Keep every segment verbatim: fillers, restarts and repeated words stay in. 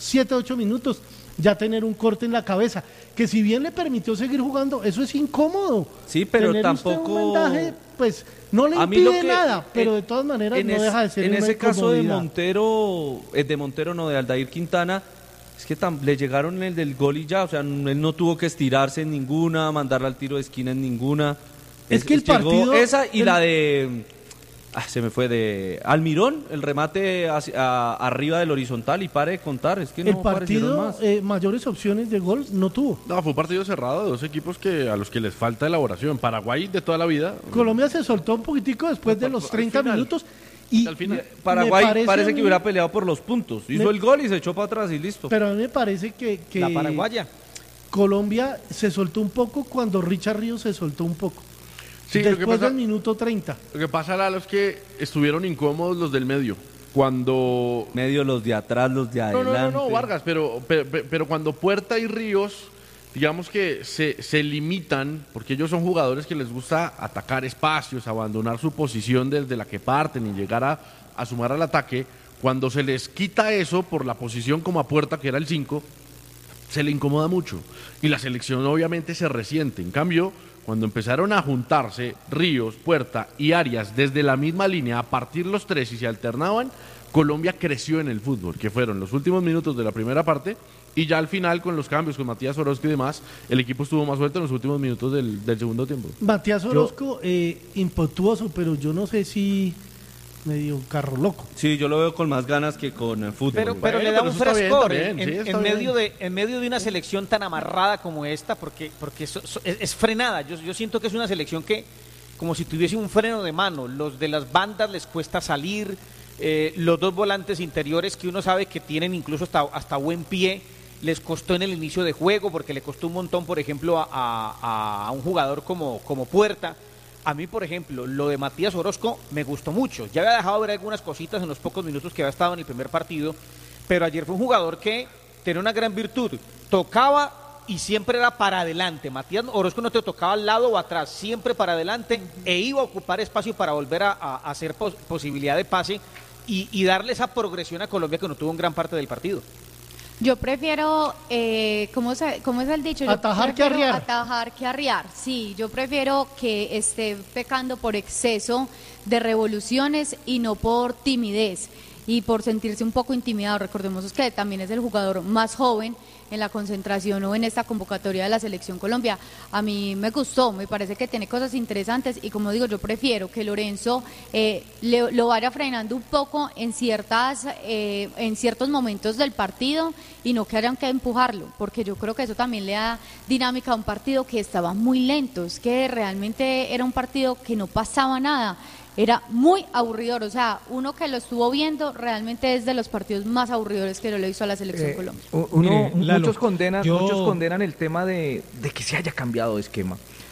siete, ocho minutos, ya tener un corte en la cabeza, que si bien le permitió seguir jugando, eso es incómodo. Sí, pero tener tampoco... un vendaje, pues no le impide nada, pero de todas maneras no es, deja de ser en una ese caso de incomodidad. Montero, eh, de Montero no, de Aldair Quintana, es que tam, le llegaron el del gol y ya, o sea, él no tuvo que estirarse en ninguna, mandarla al tiro de esquina en ninguna. Es, es que el partido... Esa y el... la de... Ah, se me fue de Almirón, el remate hacia, a, arriba del horizontal y pare de contar, es que no el partido más. Eh, mayores opciones de gol no tuvo. No, fue un partido cerrado de dos equipos que a los que les falta elaboración. Paraguay de toda la vida. Colombia se soltó un poquitico después no, de los treinta final, minutos y al final. Paraguay parece, parece que hubiera peleado por los puntos. Hizo me, el gol y se echó para atrás y listo. Pero a mí me parece que, que la paraguaya. Colombia se soltó un poco cuando Richard Ríos se soltó un poco. Sí, después lo que pasa, del minuto treinta. Lo que pasa, Lalo, es que estuvieron incómodos los del medio. Cuando... Medio, los de atrás, los de adelante. No, no, no, no Vargas, pero, pero, pero cuando Puerta y Ríos, digamos que se, se limitan, porque ellos son jugadores que les gusta atacar espacios, abandonar su posición desde la que parten y llegar a, a sumar al ataque, cuando se les quita eso por la posición como a Puerta, que era el cinco, se le incomoda mucho. Y la selección obviamente se resiente. En cambio... Cuando empezaron a juntarse Ríos, Puerta y Arias desde la misma línea, a partir los tres y se alternaban, Colombia creció en el fútbol, que fueron los últimos minutos de la primera parte, y ya al final con los cambios, con Matías Orozco y demás, el equipo estuvo más suelto en los últimos minutos del, del segundo tiempo. Matías Orozco, yo, eh, impetuoso, pero yo no sé si... medio carro loco. Sí, yo lo veo con más ganas que con el fútbol. Pero, pero bueno, le da pero un frescor bien, en, bien, en, sí, en medio de, en medio de una selección tan amarrada como esta, porque, porque eso, eso es, es frenada. Yo, yo siento que es una selección que, como si tuviese un freno de mano, los de las bandas les cuesta salir, eh, los dos volantes interiores que uno sabe que tienen incluso hasta, hasta buen pie, les costó en el inicio de juego, porque le costó un montón, por ejemplo, a, a, a un jugador como, como Puerta. A mí, por ejemplo, lo de Matías Orozco me gustó mucho. Ya había dejado ver algunas cositas en los pocos minutos que había estado en el primer partido, pero ayer fue un jugador que tenía una gran virtud. Tocaba y siempre era para adelante. Matías Orozco no te tocaba al lado o atrás, siempre para adelante, e iba a ocupar espacio para volver a, a, a hacer pos, posibilidad de pase y, y darle esa progresión a Colombia que no tuvo en gran parte del partido. Yo prefiero, eh, ¿cómo, se, ¿cómo es el dicho? Yo atajar que arriar. Atajar que arriar, sí. Yo prefiero que esté pecando por exceso de revoluciones y no por timidez y por sentirse un poco intimidado. Recordemos que también es el jugador más joven en la concentración o en esta convocatoria de la Selección Colombia. A mí me gustó, me parece que tiene cosas interesantes y como digo, yo prefiero que Lorenzo eh, le, lo vaya frenando un poco en ciertas eh, en ciertos momentos del partido y no que hayan que empujarlo, porque yo creo que eso también le da dinámica a un partido que estaba muy lento, es que realmente era un partido que no pasaba nada. Era muy aburridor, o sea, uno que lo estuvo viendo realmente es de los partidos más aburridores que yo le he visto a la Selección eh, Colombia. Uno, Mire, Lalo, muchos condenan, yo... muchos condenan el tema de, de que se haya cambiado de esquema.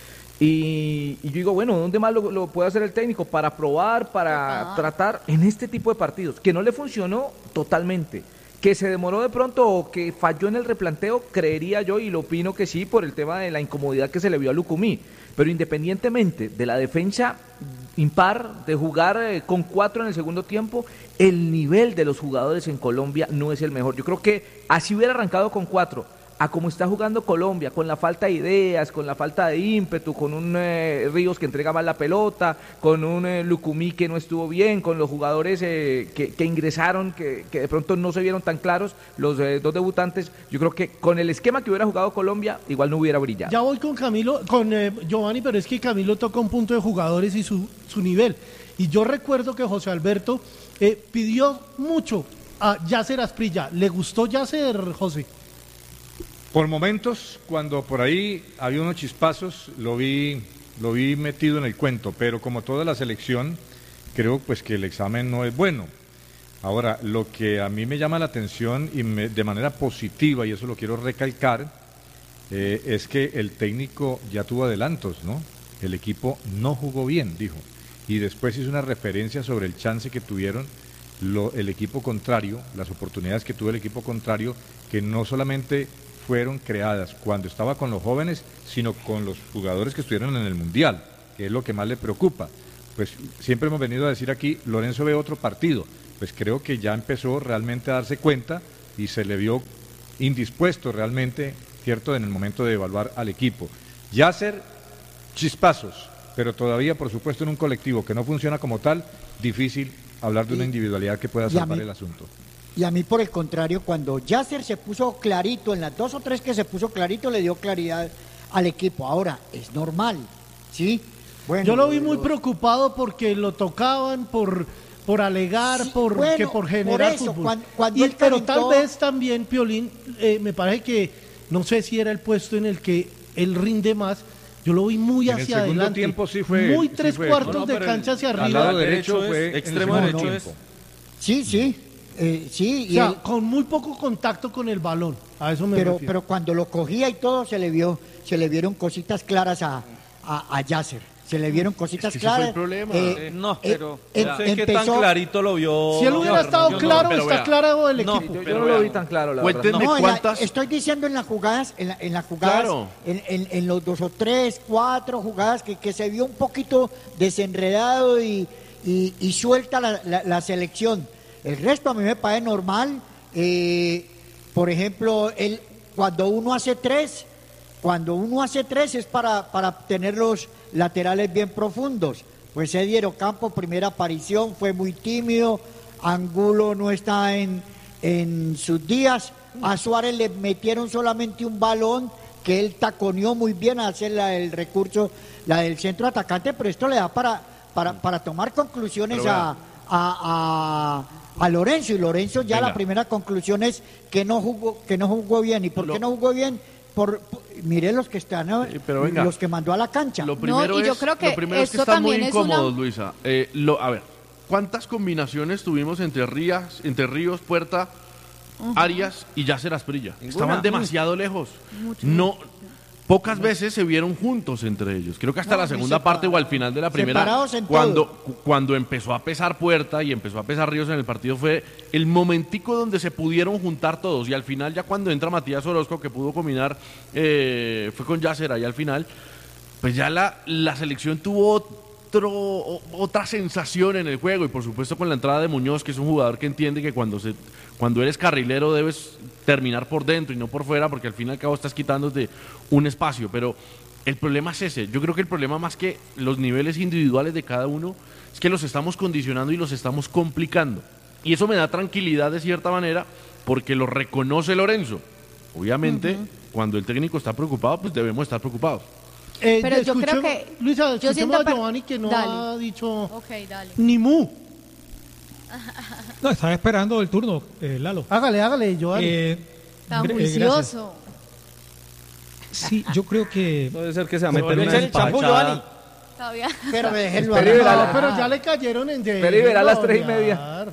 Y, y yo digo, bueno, ¿dónde más lo, lo puede hacer el técnico? Para probar, para ah. tratar en este tipo de partidos, que no le funcionó totalmente. Que se demoró de pronto o que falló en el replanteo, creería yo, y lo opino que sí, por el tema de la incomodidad que se le vio a Lucumí. Pero independientemente de la defensa impar, de jugar eh, con cuatro en el segundo tiempo, el nivel de los jugadores en Colombia no es el mejor. Yo creo que así hubiera arrancado con cuatro, a como está jugando Colombia, con la falta de ideas, con la falta de ímpetu, con un eh, Ríos que entrega mal la pelota, con un eh, Lucumí que no estuvo bien, con los jugadores eh, que, que ingresaron, que, que de pronto no se vieron tan claros, los eh, dos debutantes. Yo creo que con el esquema que hubiera jugado Colombia, igual no hubiera brillado. Ya voy con Camilo, con eh, Giovanni, pero es que Camilo toca un punto de jugadores y su, su nivel. Y yo recuerdo que José Alberto eh, pidió mucho a Yasser Asprilla. ¿Le gustó Yasser, José? Por momentos, cuando por ahí había unos chispazos, lo vi, lo vi metido en el cuento, pero como toda la selección, creo pues que el examen no es bueno. Ahora, lo que a mí me llama la atención y me, de manera positiva, y eso lo quiero recalcar, eh, es que el técnico ya tuvo adelantos, ¿no? El equipo no jugó bien, dijo, y después hizo una referencia sobre el chance que tuvieron lo, el equipo contrario, las oportunidades que tuvo el equipo contrario, que no solamente fueron creadas cuando estaba con los jóvenes, sino con los jugadores que estuvieron en el Mundial, que es lo que más le preocupa. Pues siempre hemos venido a decir aquí, Lorenzo ve otro partido, pues creo que ya empezó realmente a darse cuenta y se le vio indispuesto realmente, cierto, en el momento de evaluar al equipo. Yasser, chispazos, pero todavía, por supuesto, en un colectivo que no funciona como tal, difícil hablar de una individualidad que pueda salvar el asunto. Y a mí, por el contrario, cuando Yasser se puso clarito, en las dos o tres que se puso clarito, le dio claridad al equipo. Ahora, es normal, ¿sí? Bueno, yo lo vi muy preocupado porque lo tocaban por... por alegar, sí, por, bueno, que por generar por eso, fútbol. Cuando, cuando y, él pero calentó... tal vez también, Piolín, eh, me parece que, no sé si era el puesto en el que él rinde más, yo lo vi muy en hacia el segundo adelante. Tiempo sí fue, muy sí tres fue, cuartos no, no, de cancha hacia al arriba. lado derecho es, fue extremo en el derecho tiempo. es. Sí, sí, eh, sí. O sea, él, con muy poco contacto con el balón, a eso me pero, refiero. Pero cuando lo cogía y todo, se le vio, se le vieron cositas claras a, a, a Yasser. Se le vieron cositas es que claras. Ese fue el problema. Eh, no, pero eh, No sé empezó, qué tan clarito lo vio. Si él hubiera estado no, claro, pero está vea. claro el No, equipo. Yo, yo Pero no lo vean, vi tan claro, la cuéntenme verdad. No, en la- cuántas... estoy diciendo en las jugadas, en, la, en las jugadas, Claro. en, en, en los dos o tres, cuatro jugadas que, que se vio un poquito desenredado y, y, y suelta la, la, la selección. El resto a mí me parece normal. Eh, por ejemplo, el, cuando uno hace tres, cuando uno hace tres es para, para tener los laterales bien profundos. Pues Eddie Ocampo, primera aparición, fue muy tímido. Angulo no está en, en sus días. A Suárez le metieron solamente un balón que él taconeó muy bien a hacer la, el recurso, la del centro atacante, pero esto le da para, para, para tomar conclusiones a, a, a, a Lorenzo. Y Lorenzo ya Venga. la primera conclusión es que no jugó, que no jugó bien. ¿Y por Lo- qué no jugó bien? Por, por- mire los que están, ¿no? Sí, pero venga. los que mandó a la cancha. Lo primero, y yo es, creo que lo primero es que esto están muy también es una- incómodos, Luisa. Eh, lo, a ver, ¿cuántas combinaciones tuvimos entre Rías, entre Ríos, Puerta, Arias y Yasser Asprilla? Estaban demasiado lejos. No, pocas veces se vieron juntos entre ellos. Creo que hasta No, la muy segunda parte separados. o al final de la primera, Separados en cuando, todo. cu- cuando empezó a pesar Puerta y empezó a pesar Ríos en el partido, fue el momentico donde se pudieron juntar todos. Y al final, ya cuando entra Matías Orozco, que pudo combinar, eh, fue con Yasser ahí al final, pues ya la, la selección tuvo otro, o- otra sensación en el juego. Y por supuesto con la entrada de Muñoz, que es un jugador que entiende que cuando, se, cuando eres carrilero debes terminar por dentro y no por fuera, porque al fin y al cabo estás quitándote un espacio. Pero el problema es ese. Yo creo que el problema, más que los niveles individuales de cada uno, es que los estamos condicionando y los estamos complicando. Y eso me da tranquilidad de cierta manera, porque lo reconoce Lorenzo. Obviamente, cuando el técnico está preocupado, pues debemos estar preocupados. Eh, Pero yo escuchemos- creo que- Luisa, yo escuchemos siento a per- Giovanni que no Dale. ha dicho Ok, dale. ni mu. No, estaba esperando el turno, eh, Lalo. Hágale, hágale, Giovanni. Eh, Tan gr- eh, gracias. juicioso. Sí, yo creo que Puede ser que se va a Se meter volvió a una echar el champú, Giovanni. empachada. Todavía. Pero déjenlo Espere, hablar. verá No, pero ya le cayeron en de. Espere y verá a las tres y media.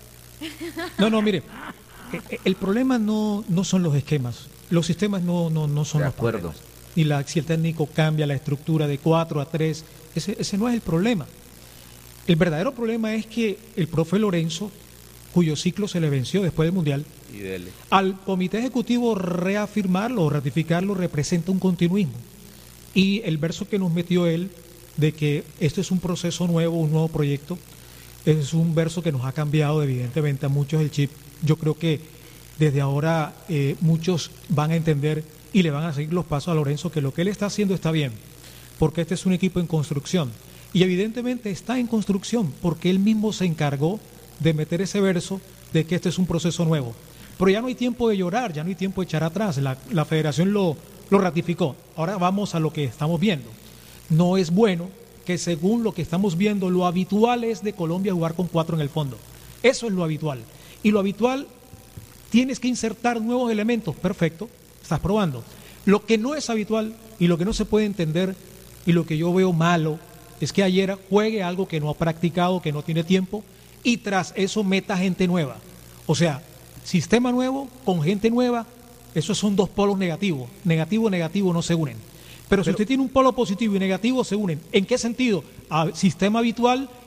no, no, mire, eh, eh, el problema no, no son los esquemas, los sistemas no, no, no son De los acuerdo. problemas. Y la, si el técnico cambia la estructura de cuatro a tres, ese, ese no es el problema. El verdadero problema es que el profe Lorenzo, cuyo ciclo se le venció después del Mundial, Y dele. al comité ejecutivo reafirmarlo o ratificarlo representa un continuismo. Y el verso que nos metió él de que esto es un proceso nuevo, un nuevo proyecto, es un verso que nos ha cambiado evidentemente a muchos el chip. Yo creo que desde ahora eh, muchos van a entender y le van a seguir los pasos a Lorenzo que lo que él está haciendo está bien, porque este es un equipo en construcción. Y evidentemente está en construcción porque él mismo se encargó de meter ese verso de que este es un proceso nuevo. Pero ya no hay tiempo de llorar, ya no hay tiempo de echar atrás. La, la federación lo, lo ratificó. Ahora vamos a lo que estamos viendo. No es bueno que según lo que estamos viendo, lo habitual es de Colombia jugar con cuatro en el fondo. Eso es lo habitual. Y lo habitual, tienes que insertar nuevos elementos. Perfecto, estás probando. Lo que no es habitual y lo que no se puede entender y lo que yo veo malo es que ayer juegue algo que no ha practicado, que no tiene tiempo y tras eso meta gente nueva. O sea, sistema nuevo con gente nueva, esos son dos polos negativos. Negativo y negativo no se unen. Pero si usted tiene un polo positivo y negativo, se unen. ¿En qué sentido? A sistema habitual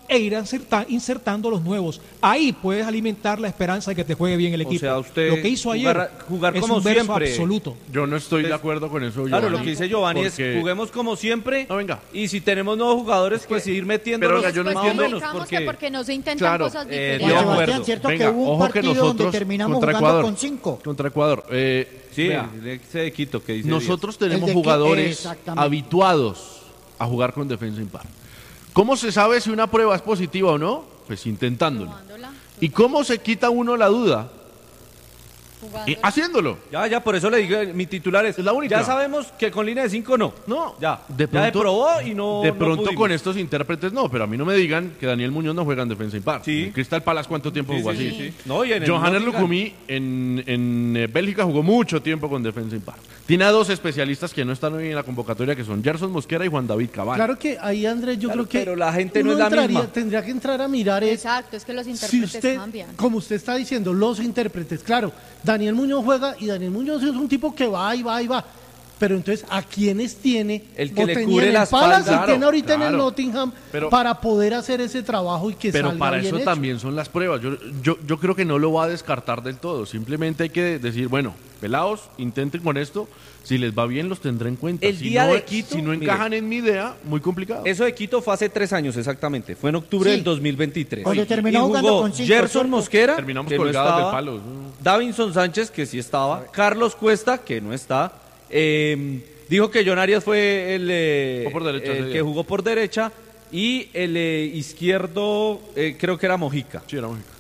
e ir inserta- insertando los nuevos. Ahí puedes alimentar la esperanza de que te juegue bien el O equipo. sea, usted lo que hizo ayer jugar- jugar es como un verso siempre. absoluto. Yo no estoy de Entonces, acuerdo con eso, Claro, Giovanni, lo que dice Giovanni porque- es juguemos como siempre. No, venga. Y si tenemos nuevos jugadores, pues ir metiendo pero los venga, yo no Pues más o entiendo. menos. digamos Porque que porque no se intentan Claro, cosas eh, diferentes. de Juan acuerdo. Sebastián, cierto Venga, que hubo un ojo que partido donde nosotros terminamos contra jugando Ecuador, con cinco. contra Ecuador. Eh, sí, vea, ese de Quito que dice nosotros El tenemos de Qui- jugadores exactamente. habituados a jugar con defensa impar. ¿Cómo se sabe si una prueba es positiva o no? Pues intentándolo. Jugándola, ¿Y cómo se quita uno la duda? jugándola. Eh, haciéndolo. Ya, ya, por eso le digo, mi titular es, Es la única. ya sabemos que con línea de cinco no. No, Ya, de ya pronto, probó y no de no pronto pudimos. con estos intérpretes no, pero a mí no me digan que Daniel Muñoz no juega en defensa impar. Sí. En Crystal Palace, ¿cuánto tiempo Sí, jugó sí, así? sí, sí. No, y en el Johannes Nottingham. Lucumí en, en eh, Bélgica jugó mucho tiempo con defensa impar. Tiene a dos especialistas que no están hoy en la convocatoria, que son Gerson Mosquera y Juan David Cabal. Claro que ahí, Andrés, yo Claro, creo que. pero la gente no uno es la entraría- misma. Tendría que entrar a mirar es. Exacto, es que los Si intérpretes usted, cambian. como usted está diciendo, los intérpretes, claro, Daniel Muñoz juega y Daniel Muñoz es un tipo que va y va y va. Pero entonces, ¿a quiénes tiene? El que o le tenía cubre en el la Palace espalda. y tiene ahorita en el Claro, Nottingham pero- para poder hacer ese trabajo y que Pero salga para bien eso hecho. también son las pruebas. Yo, yo, yo creo que no lo va a descartar del todo. Simplemente hay que decir, bueno, pelados, intenten con esto. Si les va bien, los tendré en cuenta. El si día no, de Quito, si no mire. encajan en mi idea, muy complicado. Eso de Quito fue hace tres años exactamente. Fue en octubre Sí. del dos mil veintitrés. Cuando Y terminó jugando jugó con cinco, Gerson ¿cierto? Mosquera, Terminamos que no colgados estaba, de palos. Davinson Sánchez, que sí estaba, Carlos Cuesta, que no está. eh, dijo que John Arias fue el, eh, Jugó por derecha ese el día. que jugó por derecha. Y el eh, izquierdo, eh, creo que era Mojica. Sí, era México.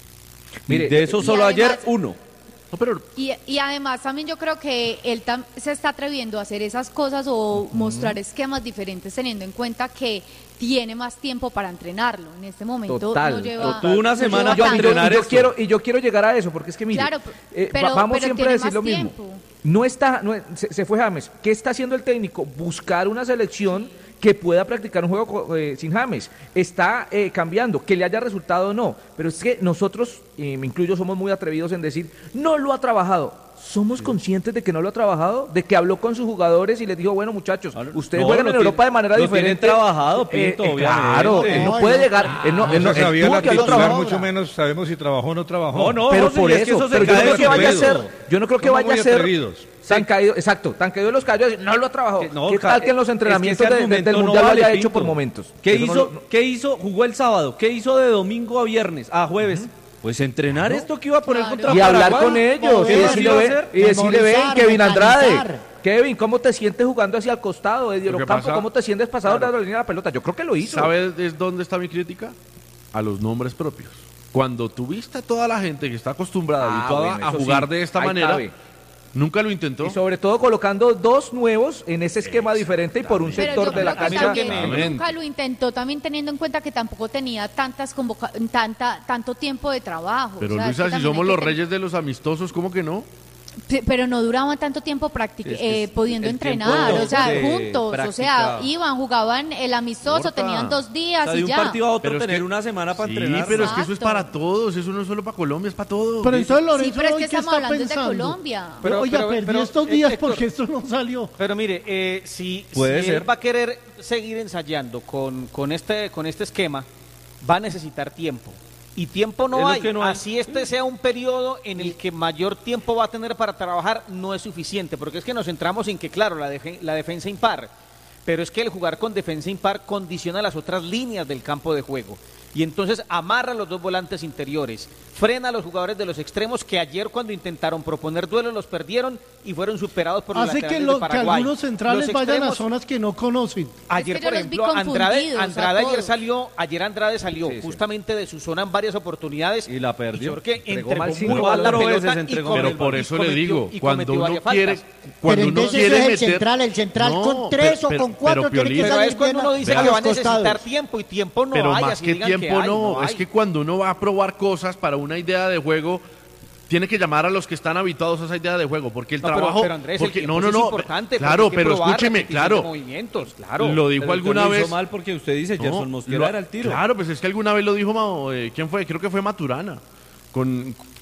Mire, de eso y solo además- ayer uno. No, pero Y, y además también yo creo que él tam- se está atreviendo a hacer esas cosas o mostrar esquemas diferentes teniendo en cuenta que tiene más tiempo para entrenarlo. En este momento Total, no lleva, total. Tuvo una no semana lleva para y tanto. yo, entrenar y yo esto. quiero y yo quiero llegar a eso porque es que mire, Claro, eh, pero- va- vamos pero siempre a tiene decir más lo mismo. tiempo. No está, no es- se, se fue James. ¿Qué está haciendo el técnico? Buscar una selección que pueda practicar un juego co- eh, sin James. Está eh, cambiando, que le haya resultado o no. Pero es que nosotros, eh, me incluyo, somos muy atrevidos en decir, no lo ha trabajado. ¿Somos conscientes de que no lo ha trabajado? ¿De que habló con sus jugadores y les dijo, bueno, muchachos, ustedes No, juegan lo en Europa tiene- de manera lo diferente? tienen trabajado, Pinto, obviamente. Claro, él no No, puede no. llegar. Él no, No él no- se él sabía tuvo la que haberlo titular, trabajado. mucho menos sabemos si trabajó o no trabajó. No, no, pero José, por y es que eso, eso se pero yo cae no creo de que vaya a su ser, pedo. yo no creo que Somos vaya a muy ser atrevidos. tan caído, exacto, tan caído de los callos, no lo ha trabajado. Que no, ¿Qué ca- tal que en los es que entrenamientos ese de- de- argumento del no mundial vale, lo haya Pinto. hecho por momentos? ¿Qué Eso no hizo? lo- no- ¿Qué hizo? Jugó el sábado. ¿Qué hizo de domingo a viernes? A jueves. Pues entrenar esto que iba a poner Claro. contra y hablar Paraguay. con ellos y ¿Qué más decirle, iba a ven, hacer? y decirle, ven, Memorizar, Kevin Andrade, mentalizar. Kevin, ¿cómo te sientes jugando hacia el costado de Diego Lo que Campo? pasa- ¿Cómo te sientes pasado de la línea de la pelota? Yo creo que lo hizo. ¿sabes es dónde está mi crítica? A los nombres propios. Cuando tuviste a toda la gente que está acostumbrada Ah, habituada bueno, a eso jugar sí, de esta ahí manera, cabe. nunca lo intentó. Y sobre todo colocando dos nuevos en ese esquema diferente y por un Pero sector yo de la creo que cancha. también Exactamente. nunca lo intentó, también teniendo en cuenta que tampoco tenía tantas convoca tanta tanto tiempo de trabajo. Pero o sea, es Luisa, que si también somos hay que los ten- reyes de los amistosos, ¿cómo que no? Pe- Pero no duraban tanto tiempo practic- Es que eh, es- pudiendo el entrenar, tiempo o sea, de juntos, o sea, práctica. iban, jugaban el amistoso, Corta. tenían dos O días sea, de y un ya. partido a otro Pero es tener que- una semana para Sí, entrenar. pero es que eso es Exacto. para todos, eso no es solo para Colombia, es para todos. Pero entonces Sí, Lorenzo, pero es ¿hoy que qué estamos está hablando de pensando? Colombia. Pero- Oiga, pero- perdí pero, estos días Héctor, porque esto no salió. Pero mire, eh, si, Puede si ser. él va a querer seguir ensayando con, con, este, con este esquema, va a necesitar tiempo. Y tiempo Es no lo hay. que no hay. Así este sea un periodo en el que mayor tiempo va a tener para trabajar, no es suficiente. Porque es que nos centramos en que, claro, la, defe- la defensa impar. Pero es que el jugar con defensa impar condiciona las otras líneas del campo de juego. Y entonces amarra a los dos volantes interiores, frena a los jugadores de los extremos que ayer cuando intentaron proponer duelos los perdieron y fueron superados por los Hace que, laterales lo- de que Paraguay. algunos centrales Los vayan a extremos- zonas que no conocen. Ayer, Es que yo por los vi ejemplo, Andrade, confundidos a Andrade ayer todos. salió, ayer Andrade salió Sí, sí. justamente de su zona en varias oportunidades Y la perdió. yo creo que Entregó entregó mal muy cinco mal la cuatro pelota veces y entregó. cometió- Pero por y eso le cometió- digo, y cuando cometió uno varias quiere, faltas. cuando Pero uno entonces quiere es el meter, central, el central No, con tres pero- o con pero- cuatro pero, tiene que Piolín, Pero salir es cuando bien uno a- dice a que los va a necesitar costados. tiempo y tiempo no pero hay, más así que digan que tiempo hay, no, no es hay. que cuando uno va a probar cosas para una idea de juego, tiene que llamar a los que están habituados a esa idea de juego, porque el No, pero- trabajo, pero, Andrés, porque el no, tiempo no, sí es no, importante, claro, porque hay que pero probar, escúcheme, repetición de claro, movimientos, claro. lo dijo Pero alguna lo hizo vez. mal porque usted dice, No, Gerson Mosquera lo- era el tiro. Claro, pues es que alguna vez lo dijo, Mao, eh, ¿quién fue? Creo que fue Maturana. Con,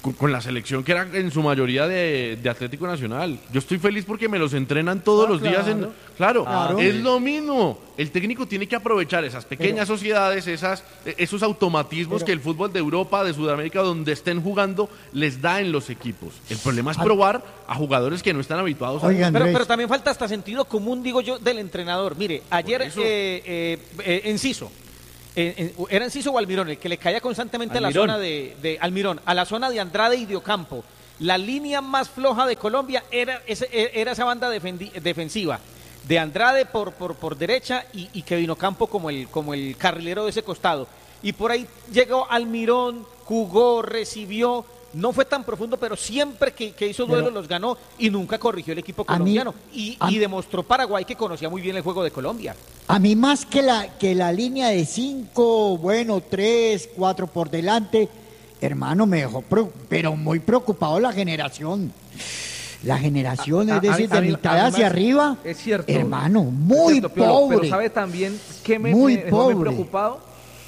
con, con la selección que era en su mayoría de, de Atlético Nacional. Yo estoy feliz porque me los entrenan todos Ah, los días. En, claro, Claro. es lo mismo. El técnico tiene que aprovechar esas pequeñas sociedades, esas, esos automatismos Pero- que el fútbol de Europa, de Sudamérica, donde estén jugando, les da en los equipos. El problema es Ah. probar a jugadores que no están habituados a... Oigan, Pero, Andrés. pero también falta hasta sentido común, digo yo, del entrenador. Mire, ayer eso. eh, eh, eh, Enciso, eh, eh, era Enciso o Almirón, el que le caía constantemente Almirón. a la zona de, de Almirón, a la zona de Andrade y de Ocampo. La línea más floja de Colombia era, ese- era esa banda defendi- defensiva. De Andrade por, por, por derecha y, y Kevin Ocampo como el, como el carrilero de ese costado. Y por ahí llegó Almirón, jugó, recibió, no fue tan profundo, pero siempre que, que hizo duelos Pero- los ganó y nunca corrigió el equipo A mí- colombiano. y, a- y demostró Paraguay que conocía muy bien el juego de Colombia. A mí más que la, que la línea de cinco, bueno, tres, cuatro por delante, hermano, me dejó, preo- pero muy preocupado la generación. La generación, A- es decir, a- a de mí- mitad a mí hacia más- arriba, es cierto. hermano, Es muy cierto, Piolo, pobre. Pero sabe también que me, Muy me dejó muy pobre. preocupado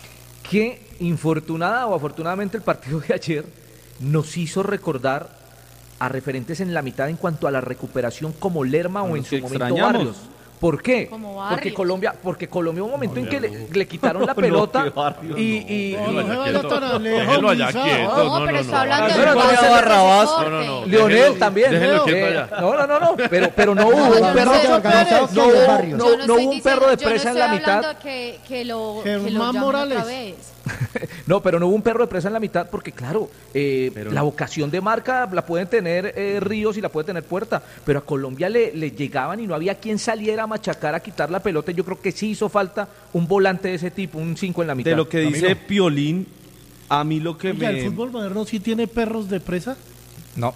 que infortunada o afortunadamente el partido de ayer nos hizo recordar a referentes en la mitad en cuanto a la recuperación como Lerma o en los su que momento extrañamos. Barrios. ¿Por qué? Como Porque Barrios. Colombia, porque Colombia hubo un momento en que le, le quitaron la No, pelota qué Barrios, y, y- No, no y- se vaya quieto. tan lejos, Déjelo allá Luisa. quieto. No, no, pero no, está no. hablando Ah, de no, no, entonces no, de Barrabás. ese No, no, no. corte. Leonel Déjelo- también. déjelo quieto Eh, allá. no, no, no, no, pero, pero no hubo No, un yo no perro, sé, organizado yo que no- el barrio. no, yo no estoy hubo un diciendo- perro de yo no presa en la estoy mitad. hablando que, que lo, que lo Germán llamen Morales. otra vez. No, pero no hubo un perro de presa en la mitad porque, claro, eh, Pero- la vocación de marca la pueden tener eh, Ríos y la puede tener Puerta, pero a Colombia le, le llegaban y no había quien saliera a machacar, a quitar la pelota. Yo creo que sí hizo falta un volante de ese tipo, un cinco en la mitad. De lo que dice Piolín, a mí lo que Oiga, me... ¿el fútbol moderno sí tiene perros de presa? No.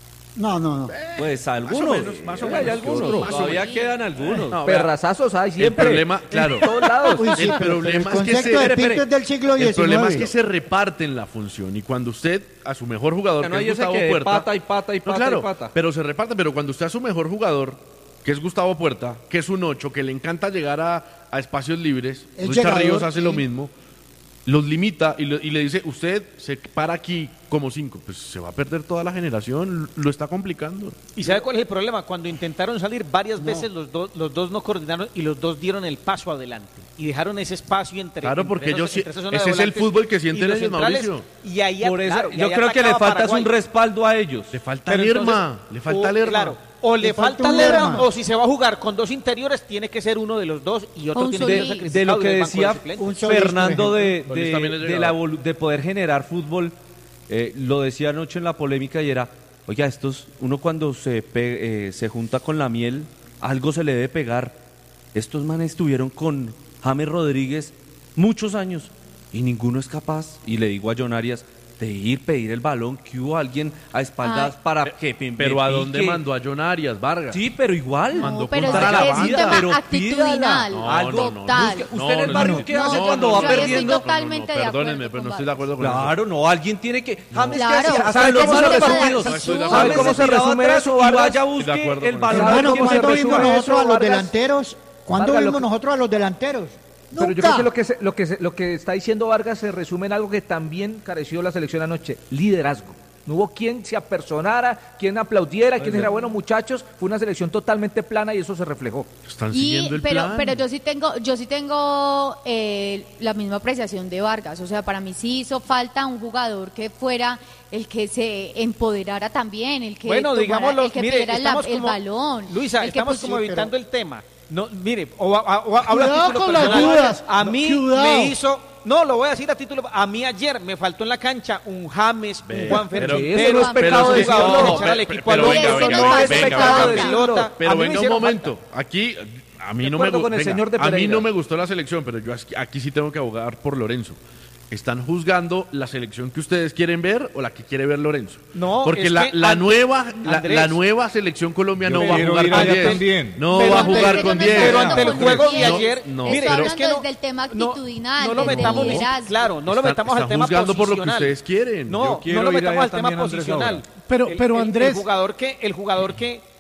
No, no, no. Pues algunos. menos, más o Hay menos. algunos. Sí, más o Todavía menos. quedan algunos. No, vea, Perrazazos hay el siempre. problema, claro. En todos lados. Uy, sí, el pero- pero problema el es que concepto se, de espere, Pinto espere. es del siglo El problema es que diecinueve. se reparten la función y cuando usted a su mejor jugador, Ya no que hay es ese Gustavo que de Puerta, pata y pata y No, pata claro, y pata. pero se reparte, pero cuando usted a su mejor jugador, que es Gustavo Puerta, que es un ocho, que le encanta llegar a, a espacios libres, El Richard llegador, Ríos hace lo sí. mismo, los limita y, lo- y le dice, usted se para aquí como cinco, pues se va a perder toda la generación, lo está complicando. ¿Y sabe cuál es el problema? Cuando intentaron salir varias veces los dos, los dos no coordinaron y los dos dieron el paso adelante y dejaron ese espacio entre Claro, entre porque esos- ellos sí- entre esa zona de ese es el volantes fútbol que y sienten los ellos, centrales, Mauricio. Y ahí, Por eso, claro, y yo ahí creo que le atacaba falta es Paraguay. un respaldo a ellos. Le falta Pero Lerma, entonces, le falta o- Lerma. Claro, o le, Le falta falta un Lerma, Lerma. o si se va a jugar con dos interiores, tiene que ser uno de los dos y otro Un tiene que ser Solís. sacrificado De lo que en el banco de decía suplentes. Un Solís, Fernando por de, Solís de, también es de llegador. la volu- de poder generar fútbol, eh, lo decía anoche en la polémica y era, oiga, estos, uno cuando se, pe- eh, se junta con la miel, algo se le debe pegar. Estos manes estuvieron con James Rodríguez muchos años y ninguno es capaz, y le digo a John Arias, de ir, pedir el balón, que hubo alguien a espaldas Ay. para que me Pero ¿a pique. dónde mandó a John Arias, Vargas? Sí, pero igual. Mandó No, pero es, contra la es un banda, tema pero actitudinal, No, no, no, no. total. Busque- usted en el barrio, ¿qué hace no, cuando no, va yo ahí estoy perdiendo? totalmente de acuerdo Perdónenme, pero con no estoy de Vargas. acuerdo con eso. Claro, no, alguien tiene que... James, Claro, ¿qué hacía? pero ¿Sabe es cómo un se tema de resume? actitud. ¿Sabe cómo se tiraba resume atrás eso, y Vargas? vaya, Estoy de busque acuerdo el con balón. eso. Hermano, ¿cómo se ¿cuándo resume vimos nosotros eso, a los Vargas? delanteros? ¿Cuándo Vargas, lo vimos que- nosotros a los delanteros? Pero yo Nunca. creo que lo que, se- lo, que se- lo que está diciendo Vargas se resume en algo que también careció la selección anoche, liderazgo. No hubo quien se apersonara, quien aplaudiera, quien dijera, bueno, muchachos, fue una selección totalmente plana y eso se reflejó. Están Y, siguiendo el pero, plan. pero yo sí tengo, yo sí tengo eh, la misma apreciación de Vargas. O sea, para mí sí hizo falta un jugador que fuera el que se empoderara también, el que Bueno, tomara- digámoslo, el que mire, pidiera la- estamos el como- balón. Luisa, el que estamos pus- como sí, evitando pero- el tema. No, mire, o, a- o a- hablo a Cuidado título con las personal. dudas. A mí Cuidado. me hizo, no, lo voy a decir a título, a mí ayer me faltó en la cancha un James, un Ve, Juan pero- Fernández, eso no es pecado sí, decirlo. no, echar al pe- equipo pero al venga, hombro. venga, Eso no venga, es venga, pecado venga, decirlo. venga. Pero A mí me venga un hicieron momento, aquí a mí De no me acuerdo gu- con el venga, señor de a mí Pereira. no me gustó la selección, pero yo aquí- aquí sí tengo que abogar por Lorenzo. ¿Están juzgando la selección que ustedes quieren ver o la que quiere ver Lorenzo? No, porque es la, que la An- nueva la, Andrés. la nueva selección Colombia Yo no va a quiero jugar ir con allá diez. también. No Pero va a ante- jugar pero con no diez. Pero hablando ante el con juego diez. de ayer, no, Estoy mire, hablando es que no, desde el tema no- actitudinal, no lo desde metamos ni- liderazgo. claro, no lo Están- metamos al están tema juzgando por lo que posicional. ustedes quieren. No, Yo quiero no lo ir metamos allá al tema también, Andrés, posicional. ahora. Pero- El- pero, el- Andrés- el jugador que el jugador que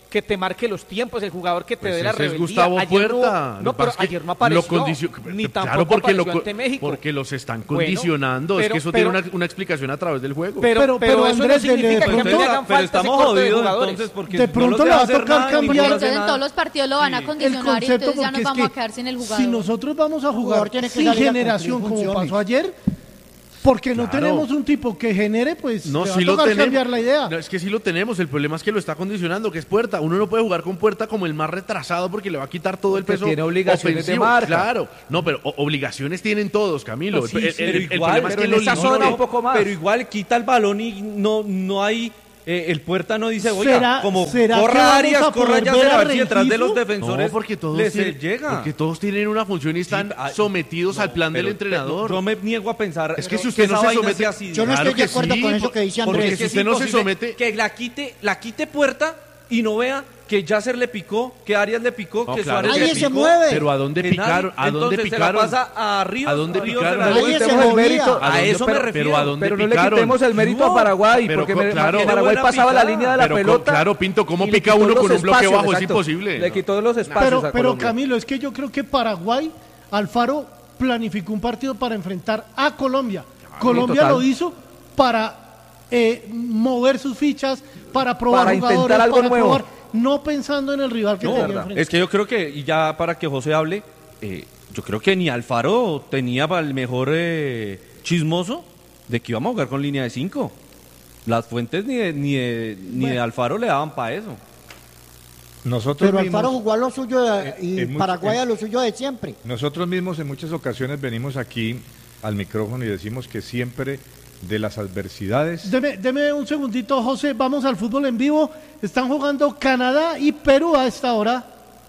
que te marque los tiempos, el jugador que te Pues dé la ese es rebeldía. Gustavo Ayer Puerta. No, Lo no que pero pasa es que ayer no apareció, lo condicio- ni claro, tampoco porque lo, apareció ante México. porque los están Bueno, condicionando. es pero- que eso pero- tiene una, una explicación a través del juego. Pero, Pero- pero, pero, eso Andrés, no significa de que no pronto- le hagan pero falta estamos ese corte de jodidos jugadores. entonces porque De no pronto los le deja va a hacer tocar nada y cambiar ninguno hace Entonces en nada. todos los partidos lo van a el condicionar y concepto, entonces ya porque nos es vamos que a quedar sin el jugador. si nosotros vamos a jugar jugador tiene que sin salir a generación cumplir como funciones. pasó ayer, porque no Claro. tenemos un tipo que genere, pues No, le va sí a lo tocar tenemos. cambiar la idea. No, es que sí lo tenemos. El problema es que lo está condicionando, que es Puerta. Uno no puede jugar con Puerta como el más retrasado porque le va a quitar todo el Porque peso. tiene obligaciones de ofensivo. marca. Claro. No, pero o- obligaciones tienen todos, Camilo. No, sí, el, el- sí, el- pero el igual, problema es pero que en lo esa limita. zona un poco más. Pero igual quita el balón y no, no hay. eh, el Puerta no dice, oiga, ¿Será- como será que corra vamos Arias, a corra poder ya ver a a ver si detrás de los Rengifo? defensores No, porque todos, les tienen, llega. porque todos tienen una función y están Sí, ah, sometidos no, al plan del pero- entrenador. pero Yo me niego a pensar Es que si que usted no esa se vaina somete- sea así. Yo no Claro estoy de que acuerdo sí, con eso por- que dice porque Andrés. si usted no se imposible somete- que la quite, la quite Puerta y no vea que Yasser le picó, que Arias le picó, No, que claro Suárez que le Nadie se picó. mueve. Pero ¿a dónde que picaron? nadie- ¿A dónde entonces picaron? se la pasa a Ríos, ¿A dónde Ríos picaron? se la Nadie No le se quitemos el movía. mérito, ¿A a dónde- eso me pero- refiero. pero ¿a dónde pero no le picaron? quitemos el mérito No, a Paraguay, pero porque co- me- claro. Paraguay Buena pasaba la picada. línea de la Pero co- pelota. claro, Pinto, ¿cómo y le pica quitó uno los con un bloque espacios, bajo? Es exacto. imposible. Le quitó los espacios Pero, a pero Colombia. Camilo, es que yo creo que Paraguay, Alfaro planificó un partido para enfrentar a Colombia. Colombia total. lo hizo para eh, mover sus fichas, para probar Para intentar jugadores, algo para nuevo. probar, no pensando en el rival que No, tenía enfrente. es que yo creo que, y ya para que José hable, eh, yo creo que ni Alfaro tenía para el mejor eh, chismoso de que íbamos a jugar con línea de cinco. Las fuentes ni de, ni de, ni de Bueno. Alfaro le daban para eso. Nosotros Pero mismos, Alfaro jugó a lo suyo de- en- y en mucho- Paraguay en- a lo suyo de siempre. nosotros mismos en muchas ocasiones venimos aquí al micrófono y decimos que siempre de las adversidades Deme, deme un segundito, José, vamos al fútbol en vivo. Están jugando Canadá y Perú a esta hora.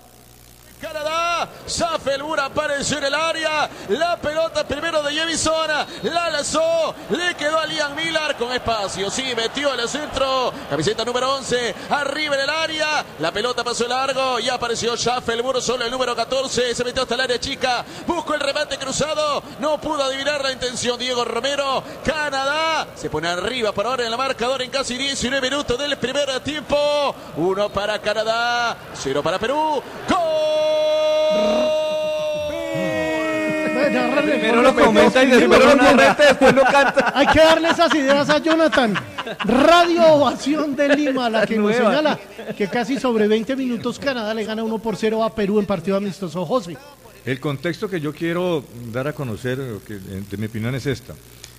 Canadá, Safelbur apareció en el área, la pelota primero de Jemison, la lanzó, le quedó a Liam Miller con espacio, sí, metió el centro, camiseta número once, arriba en el área, la pelota pasó largo y apareció Safelbur, solo el número catorce, se metió hasta el área chica, buscó el remate cruzado, no pudo adivinar la intención Diego Romero, Canadá se pone arriba por ahora en la marcadora en casi diecinueve minutos del primer tiempo, uno para Canadá, cero para Perú, ¡gol! Primero lo comenta y después lo narra. después lo canta. Hay que darle esas ideas a Jonathan. Radio Ovación de Lima, la que nos Nueva. señala que casi sobre veinte minutos Canadá le gana uno por cero a Perú en partido amistoso. José. el contexto que yo quiero dar a conocer, o que, eh, de mi opinión es esta.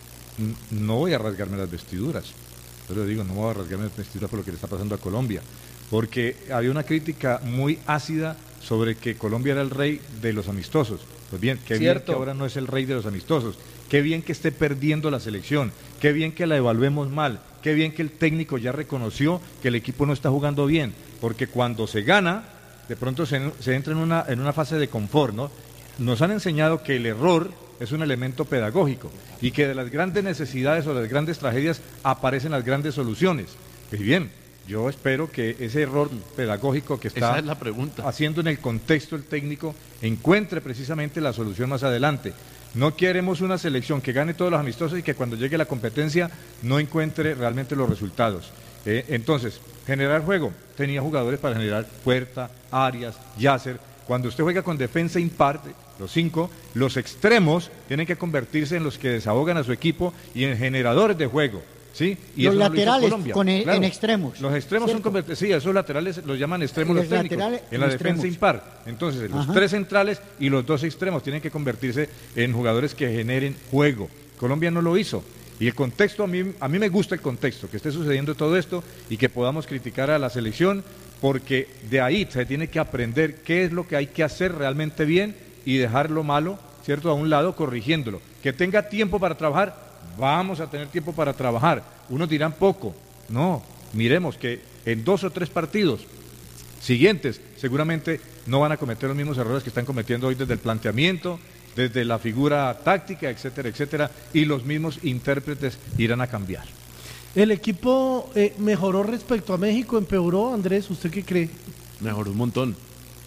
N- No voy a rasgarme las vestiduras. Yo le digo, no voy a rasgarme las vestiduras por lo que le está pasando a Colombia. Porque había una crítica muy ácida sobre que Colombia era el rey de los amistosos. Pues bien, qué bien Cierto. que ahora no es el rey de los amistosos. Qué bien que esté perdiendo la selección. Qué bien que la evaluemos mal. Qué bien que el técnico ya reconoció que el equipo no está jugando bien. Porque cuando se gana, de pronto se, se entra en una, en una fase de confort, ¿no? Nos han enseñado que el error es un elemento pedagógico y que de las grandes necesidades o de las grandes tragedias aparecen las grandes soluciones. Pues bien, yo espero que ese error pedagógico que está Esa es la pregunta. haciendo en el contexto el técnico encuentre precisamente la solución más adelante. No queremos una selección que gane todos los amistosos y que cuando llegue la competencia no encuentre realmente los resultados. Eh, entonces, generar juego. Tenía jugadores para generar Puerta, Arias, Yasser. Cuando usted juega con defensa impar, los cinco, los extremos tienen que convertirse en los que desahogan a su equipo y en generadores de juego. ¿Sí? Y Los eso no lo hizo laterales Colombia. con e- en extremos. Los extremos ¿Cierto? son convert- sí, esos laterales los llaman extremos Y los los técnicos. laterales En la en defensa extremos. impar. Entonces, los Ajá. tres centrales y los dos extremos tienen que convertirse en jugadores que generen juego. Colombia no lo hizo. Y el contexto, a mí, a mí me gusta el contexto, que esté sucediendo todo esto y que podamos criticar a la selección, porque de ahí se tiene que aprender qué es lo que hay que hacer realmente bien y dejar lo malo, ¿cierto?, a un lado, corrigiéndolo. Que tenga tiempo para trabajar, vamos a tener tiempo para trabajar. Unos dirán poco. No, miremos que en dos o tres partidos siguientes seguramente no van a cometer los mismos errores que están cometiendo hoy desde el planteamiento, desde la figura táctica, etcétera, etcétera, y los mismos intérpretes irán a cambiar. ¿El equipo eh, mejoró respecto a México? ¿Empeoró, Andrés? ¿Usted qué cree? Mejoró un montón.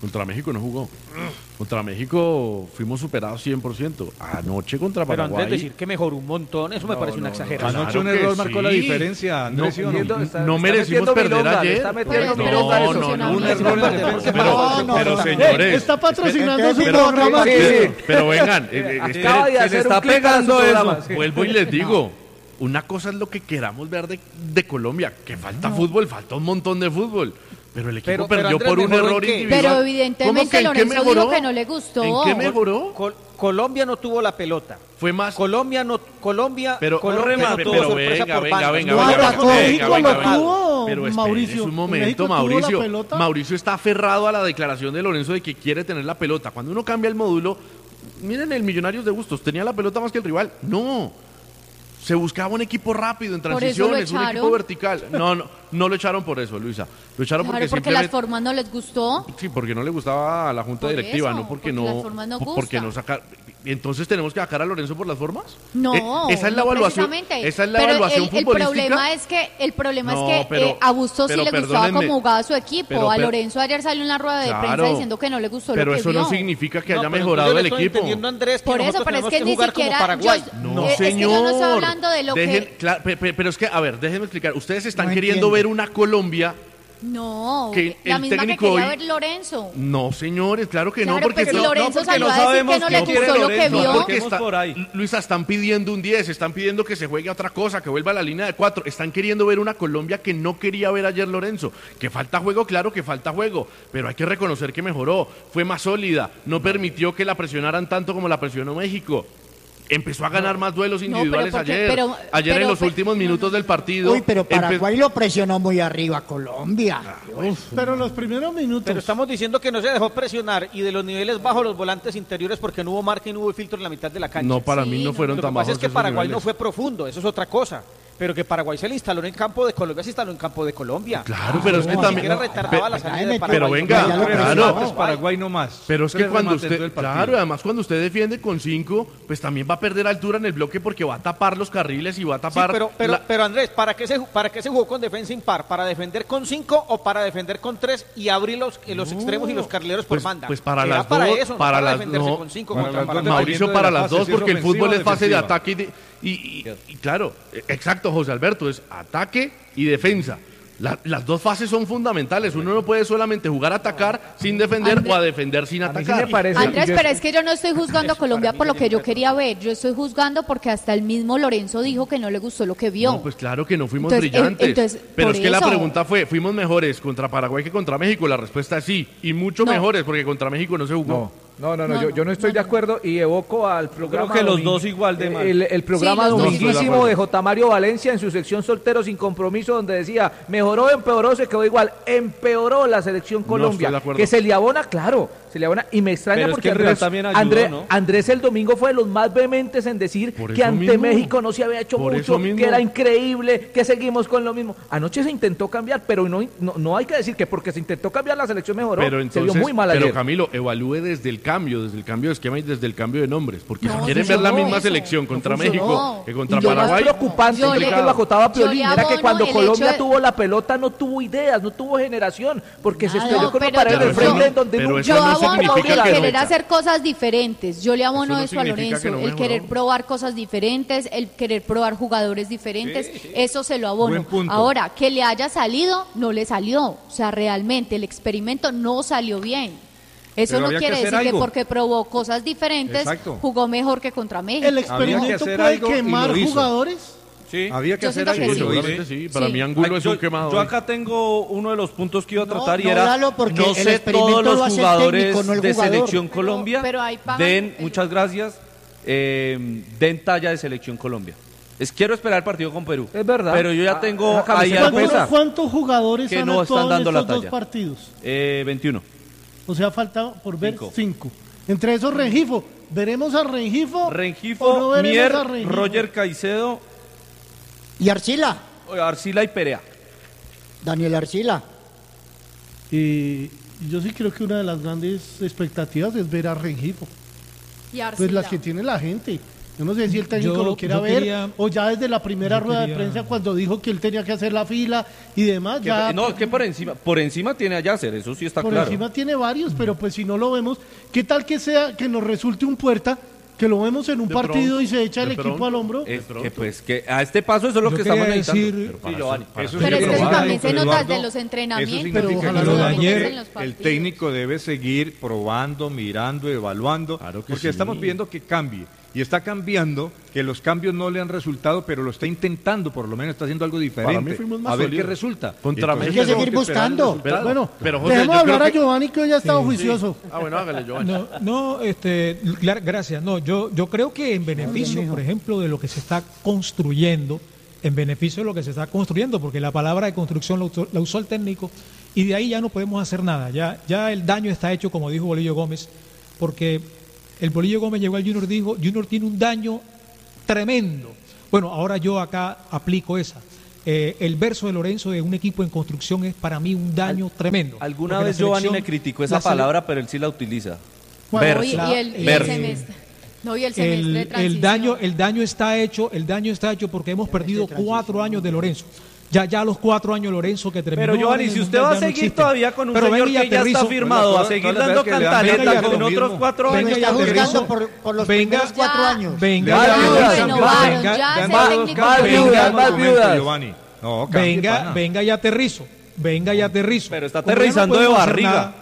Contra México no jugó. Contra México fuimos superados cien por ciento. Anoche contra Pero Paraguay. Andrés, decir que mejoró un montón, eso me No, parece una no, no. exageración. Anoche un Claro que error marcó la sí. diferencia, Andrés. ¿sí o no? metiendo- No, está- no está merecimos metiendo perder milonga, le ayer. está metiendo Pero- milonga pero- eso. no, no, un no, error no, en la no, defensa. Pero, No, no, pero no, no. señores. Está patrocinando Pero- su pero- programa. sí, que- sí. Pero vengan, eh, eh, Acaba de se le hacer está un clic a su pegando programa, eso. sí. vuelvo y les digo, una cosa es lo que queramos ver de, de Colombia, que falta fútbol, falta un montón de fútbol. Pero el equipo Pero- pero, perdió Andrés, por un ¿mejoró error en qué? individual. Pero ¿Cómo evidentemente que en qué Lorenzo dijo mejoró? que no le gustó. ¿En qué mejoró? Col- Colombia no tuvo la pelota. Fue más. Colombia no, Colombia, Pero, Colombia no remate, tuvo pero sorpresa venga, por venga, bandas. venga, No, venga, atacó, venga, México venga, lo venga. tuvo, Pero espérese Mauricio. un momento, México tuvo la Mauricio. pelota. Mauricio está aferrado a la declaración de Lorenzo de que quiere tener la pelota. Cuando uno cambia el módulo, miren el Millonarios de Bustos, ¿tenía la pelota más que el rival? No. Se buscaba un equipo rápido en Por eso lo transiciones, un equipo echaron. vertical. No, no, no lo echaron por eso, Luisa. Lo echaron Claro, porque, porque las simplemente... formas no les gustó. Sí, porque no le gustaba a la junta Por directiva, eso, no porque, porque no, las formas no po- porque gustan. no sacar. Entonces tenemos que sacar a Lorenzo por las formas. No, Eh, esa es la no evaluación. precisamente. Esa es la Pero evaluación el, el futbolística. problema es que el problema No, es que pero- eh, a Bustos sí pero le gustaba perdónenme. cómo jugaba su equipo. Pero a per- Lorenzo ayer salió en la rueda de Claro, prensa diciendo que no le gustó pero lo que eso vio. no significa que No, haya pero mejorado entonces el le estoy equipo. entendiendo, Andrés, que Por eso, nosotros pero es tenemos que ni jugar como siquiera Paraguay. yo- No, Eh, es que señor. yo no estoy hablando de lo Dejen- que- claro, pe- pe- pero es que, a ver, déjenme explicar. Ustedes están No queriendo entiendo. ver una Colombia. No, que la el misma que técnico quería hoy- ver Lorenzo. No, señores, claro que Claro, no, porque pero si no- Lorenzo porque salió no a decir sabemos que no qué le quiere gustó lo que Lorenzo, vio. porque Busquemos está- por ahí. Luisa, están pidiendo un diez, están pidiendo que se juegue a otra cosa, que vuelva a la línea de cuatro. Están queriendo ver una Colombia que no quería ver ayer Lorenzo. Que falta juego, claro que falta juego, pero hay que reconocer que mejoró, fue más sólida, no permitió que la presionaran tanto como la presionó México. Empezó a ganar más duelos No, individuales pero porque- ayer. pero- ayer pero- en los pero- últimos minutos del partido. Uy, pero empe- Paraguay lo presionó muy arriba a Colombia. Pero los primeros minutos. Pero estamos diciendo que no se dejó presionar y de los niveles bajos los volantes interiores porque no hubo marca y no hubo filtro en la mitad de la cancha. No, para Sí, mí no no, fueron Lo que tan pasa bajos es que esos Paraguay no niveles. fue profundo, eso es otra cosa. Pero que Paraguay se le instaló en el campo de Colombia, se instaló en campo de Colombia. Claro, pero es que Ni también. siquiera retardaba la Pe- salida pero de Paraguay. venga, Ya lo Tres claro. remates, Paraguay no más. Pero es que Tres cuando remates en todo usted, el partido. claro, además cuando usted defiende con cinco, pues también va a perder altura en el bloque porque va a tapar los carriles y va a Sí, tapar. pero, pero, la- pero Andrés, ¿para qué, se, ¿para qué se jugó con defensa impar? ¿Para defender con cinco o para defender con tres y abrir los, eh, los extremos y los carrileros por pues, banda? pues para Era las para dos, eso, no para para las defenderse no, con cinco para contra las dos Paraguay. Mauricio, dependiendo para de la las fase, dos, si es porque el ofensiva fútbol o es fase de defensiva. ataque y, de- y, y- y claro, eh, exacto, José Alberto, es ataque y defensa. La- las dos fases son fundamentales. Uno no puede solamente jugar a atacar sin defender Andrés- o a defender sin A mí sí atacar. me parece- Andrés, yo- pero es que yo no estoy juzgando a Colombia para mí por lo sería que yo un quería ver. Yo estoy juzgando porque hasta el mismo Lorenzo dijo que no le gustó lo que vio. No, pues claro que no fuimos Entonces, brillantes. eh, entonces, pero por es que la eso. pregunta fue, ¿fuimos mejores contra Paraguay que contra México? La respuesta es sí. Y mucho No. mejores porque contra México no se jugó. No, no, no, No, yo, no, yo no estoy no, de no. acuerdo y evoco al programa. que los domin- dos igual de mal. El, el programa Sí, los dos dominguísimo igual. de J. Mario Valencia en su sección Soltero sin Compromiso, donde decía: mejoró, empeoró, se quedó igual. Empeoró la selección Colombia. estoy de acuerdo. Que se le abona, claro, se le abona. Y me extraña Pero es porque que en realidad Andrés, también ayudó, Andrés, ¿no? Andrés el domingo fue de los más vehementes en decir Por que eso ante mismo. México no se había hecho Por mucho, eso mismo. que era increíble, que seguimos con lo mismo. Anoche se intentó cambiar, pero no, no, no hay que decir que porque se intentó cambiar la selección mejoró. Pero se entonces, vio muy mal pero ayer. Camilo, evalúe desde el cambio, desde el cambio de esquema y desde el cambio de nombres. Porque No, si quieren sí, ver la no, misma eso. selección contra No México funcionó. que contra Y lo más Paraguay, preocupante, Yo creo le- que lo acotaba yo Piolín, le era que abono cuando el Colombia hecho de- tuvo la pelota no tuvo ideas, no tuvo generación, porque se Nada. estrelló con una pero pared yo- del frente yo- en donde pero nunca- eso Yo no abono significa el que no querer meta. hacer cosas diferentes. Yo le abono Eso no eso, a significa que Lorenzo. no el mejoró. querer probar cosas diferentes, el querer probar jugadores diferentes, eso se lo abono. Buen punto. Ahora, que le haya salido, no le salió. O sea, realmente el experimento no salió bien. Eso Pero no había que quiere hacer decir que algo. porque probó cosas diferentes, Exacto. jugó mejor que contra México. El experimento hacer puede algo y quemar lo hizo. jugadores. Sí. Había que Yo hacer siento algo. que y sí. lo hizo. seguramente sí. Para Sí. mí Angulo Ay, es yo, un quemado. yo acá tengo uno de los puntos que iba a No, tratar y no, era Lalo, porque no el sé experimento todos lo los hace el jugadores técnico, no el de jugador. selección Pero- Colombia pero ahí pagan den, el- muchas gracias, eh, den talla de selección Colombia. Es quiero esperar el partido con Perú. Es verdad. Pero yo ya Ah, tengo esa camiseta ahí ¿Cuántos, algunos, pesa. cuántos jugadores que han no actuado están dando en la estos dos talla. partidos? eh, veintiuno. O sea, falta por ver Cinco. cinco. Entre esos Rengifo. ¿Veremos a Rengifo? Rengifo, o no veremos Mier, a Rengifo? Roger Caicedo, Y Arcila, Arcila y Perea. Daniel Arcila. Y yo sí creo que una de las grandes expectativas es ver a Rengifo. Y Arcila. Pues las que tiene la gente. Yo no sé si el técnico Yo- lo quiera yo ver quería- o ya desde la primera yo rueda de quería- prensa cuando dijo que él tenía que hacer la fila y demás, Que- ya no, que por encima, por encima tiene a Yasser, eso sí está por claro. encima tiene varios, pero pues si no lo vemos, ¿qué tal que sea que nos resulte un Puerta, que lo vemos en un De partido pronto, y se echa el de equipo pronto. al hombro? Es que pues que a este paso eso es lo Yo que estamos quería necesitando. decir- Sí, Giovanni. Eso Pero es sí que eso probarlo, también se pero nota Eduardo, desde los entrenamientos. Eso significa pero que ojalá el lo de técnico- ayer- en los el partidos. técnico debe seguir probando, mirando, evaluando, Claro que porque sí. estamos pidiendo que cambie. Y está cambiando, que los cambios no le han resultado, pero lo está intentando, por lo menos está haciendo algo diferente. Para mí fuimos más a ver qué sólidos. resulta. Contra Y entonces México. Hay que tenemos seguir esperar el buscando. resultado. Bueno, Pero, José, dejemos yo hablar creo a que- Giovanni que hoy ha estado Sí. juicioso. Ah, bueno, hágale, Giovanni. No, no, este, gra- gracias. No, yo, yo creo que en beneficio, por ejemplo, de lo que se está construyendo, en beneficio de lo que se está construyendo, porque la palabra de construcción la usó, la usó el técnico, y de ahí ya no podemos hacer nada. Ya, ya el daño está hecho, como dijo Bolillo Gómez, porque el Bolillo Gómez llegó al Junior y dijo, Junior tiene un daño tremendo. Bueno, ahora yo acá aplico esa. Eh, el verso de Lorenzo de un equipo en construcción es para mí un daño tremendo. Alguna Porque la vez Giovanni selección- me criticó esa la sele- palabra, pero él sí la utiliza. Bueno, Verso. No, y, y el, y el Verso. semestre. No, y el semestre el, de el transición. daño el daño está hecho el daño está hecho porque hemos perdido cuatro años de Lorenzo. Ya ya los cuatro años Lorenzo que terminó. Pero Giovanni, en el si usted Mundial va a ya no seguir existen. todavía con un Pero señor venga y que ya está aterrizo. firmado, Bueno, a todas- seguir todas las dando veces que le dan cantaleta venga y con aterrizo. otros cuatro Pero Venga años. y está aterrizo. juzgando por, por los Venga. primeros cuatro Ya. años. Venga, Más ya, viudas, venga, renovaron, venga, ya venga, ese Más- técnico más que- viudas, venga, más momento, viudas. Giovanni. No, cambie, venga, pana. venga y aterrizo. Venga y aterrizo. Pero está Como ya no aterrizando de podemos hacer barriga. nada,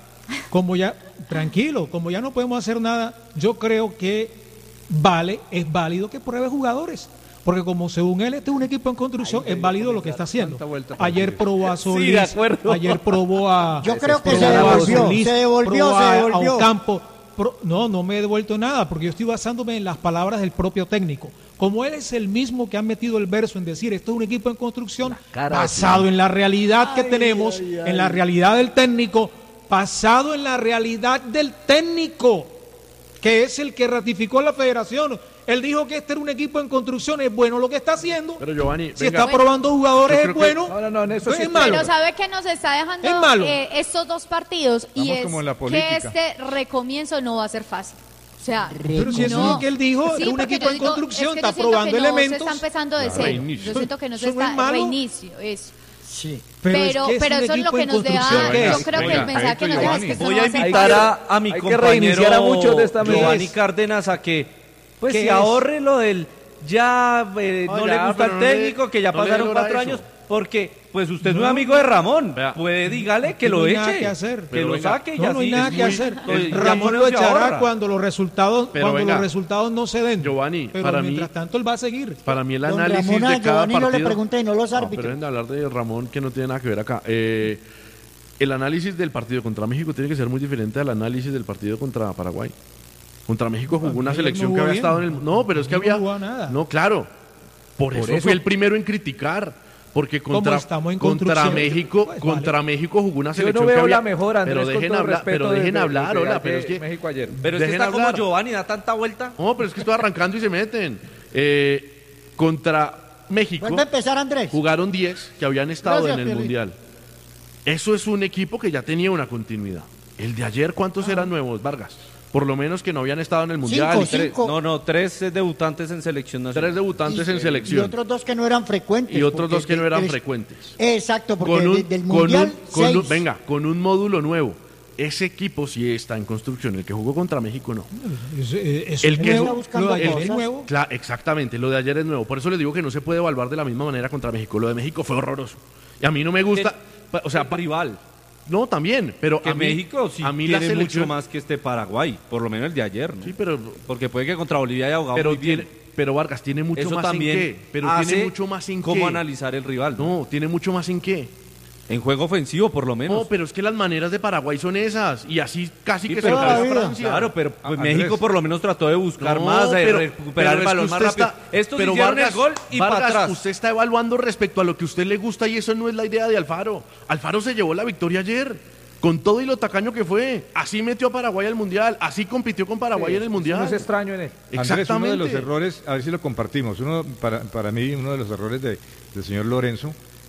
como ya, tranquilo, como ya no podemos hacer nada, yo creo que vale, es válido que pruebe jugadores. Porque como según él este es un equipo en construcción, es válido lo que está haciendo. tanta vuelta para Ayer decir. probó a Solís, Sí, de acuerdo. ayer probó a... Yo creo que probó se a devolvió, Solís, se devolvió, probó se a- devolvió. a Ocampo. Pro- no, no me he devuelto nada, porque yo estoy basándome en las palabras del propio técnico. Como él es el mismo que ha metido el verso en decir esto es un equipo en construcción, basado en la realidad que tenemos, en la realidad del técnico, basado en la realidad del técnico, que es el que ratificó la federación. Él dijo que este era un equipo en construcción, es bueno lo que está haciendo. Pero Giovanni, Si venga. está probando jugadores Yo es creo que- bueno. No, no, no, en eso pues sí es estoy- malo. Pero ¿sabe qué nos está dejando Es malo. eh, estos dos partidos? Y Estamos es como en la que política. este recomienzo no va a ser fácil. O sea, Pero si eso es lo que él dijo, Sí, era un porque equipo yo en digo, construcción, es que está yo siento probando que no elementos. se está empezando de No, cero. reinicio. Yo siento que no se Eso no es está malo. reinicio, eso. Sí. Pero, es que es pero un eso es lo equipo que en nos deja. construcción que Yo es- creo que Venga, el mensaje que nos deja es que esto Voy no a va a ser invitar fácil. a, a mi Hay que compañero reiniciar a muchos de esta mesa. Giovanni Cárdenas a que pues ¿Qué se es? ahorre lo del ya eh, No, no, ya, le gusta pero el no le- técnico, que ya no le pasaron logra cuatro eso. años, porque pues usted es un No. amigo de Ramón, Vea. puede dígale que No lo hay eche, nada que hacer. que Pero lo venga. saque y No, no hay así nada es que muy- hacer. pues, ya Ramón con lo eso se echará ahorra. cuando los resultados, Pero cuando venga, los resultados no se den. Giovanni, pero para mí- mientras tanto él va a seguir. Para mí el Don análisis Ramón, a de cada Giovanni no le partido... pregunté, no los No, árbitros. pero dejen de hablar de Ramón, que no tiene nada que ver acá. Eh, el análisis del partido contra México tiene que ser muy diferente al análisis del partido contra Paraguay. Contra México jugó una Ayer selección no que jugó había bien. estado en el... No, pero es que No había... jugó nada. No, claro. Por, Por eso, eso- fui el primero en criticar. Porque contra, estamos en contra construcción, México, pues, contra vale. México jugó una Yo selección no que veo había... la mejor, Andrés, pero con dejen todo hablar, respeto pero dejen desde- hablar, desde hola, ayer, pero es que... México ayer. Pero es que dejen está como hablar. Giovanni, da tanta vuelta. No, pero es que estoy arrancando y se meten. Eh, contra México Vuelve a empezar, Andrés. jugaron diez que habían estado Gracias, en el Pierre. Mundial. Eso es un equipo que ya tenía una continuidad. El de ayer, ¿cuántos eran nuevos, Vargas? Por lo menos que no habían estado en el Mundial. Cinco, y tres, cinco. No, no, tres eh, debutantes en selección nacional. tres debutantes Y- en Y selección. otros dos que no eran frecuentes. Y otros porque dos que no de- eran de- frecuentes. Exacto, porque Con un, de- del con Mundial, un- con un- seis. venga, con un módulo nuevo. Ese equipo sí está en construcción. El que jugó contra México no. Es, eh, es El que- nuevo, buscando lo de ayer cosas. es nuevo. Cla- exactamente, lo de ayer es nuevo. Por eso les digo que no se puede evaluar de la misma manera contra México. Lo de México fue horroroso. Y a mí no me gusta. pa- O sea, El pa- rival. no, también. Pero Que a mí, México sí a mí la tiene selección. mucho más que este Paraguay, por lo menos el de ayer, ¿no? Sí, pero Porque puede que contra Bolivia haya jugado pero muy bien. tiene, pero Vargas tiene mucho Eso más también en qué. Pero hace tiene mucho más en cómo qué. analizar el rival, ¿no? No, tiene mucho más en qué. En juego ofensivo, por lo menos. No, pero es que las maneras de Paraguay son esas. Y así casi Sí, que pero se toda acaba la vida. Francia. Claro, pero pues, Ah, México Andrés. por lo menos trató de buscar No, más, de pero- recuperar pero el es balón que más usted rápido. está- Estos pero hicieron Vargas- el gol y Vargas, para atrás. usted está evaluando respecto a lo que a usted le gusta y eso no es la idea de Alfaro. Alfaro se llevó la victoria ayer, con todo y lo tacaño que fue. Así metió a Paraguay al Mundial, así compitió con Paraguay en el Eso Mundial. no es extraño en él. Andrés, uno de Exactamente. los errores, a ver si lo compartimos, uno para, para mí uno de los errores de- del señor Lorenzo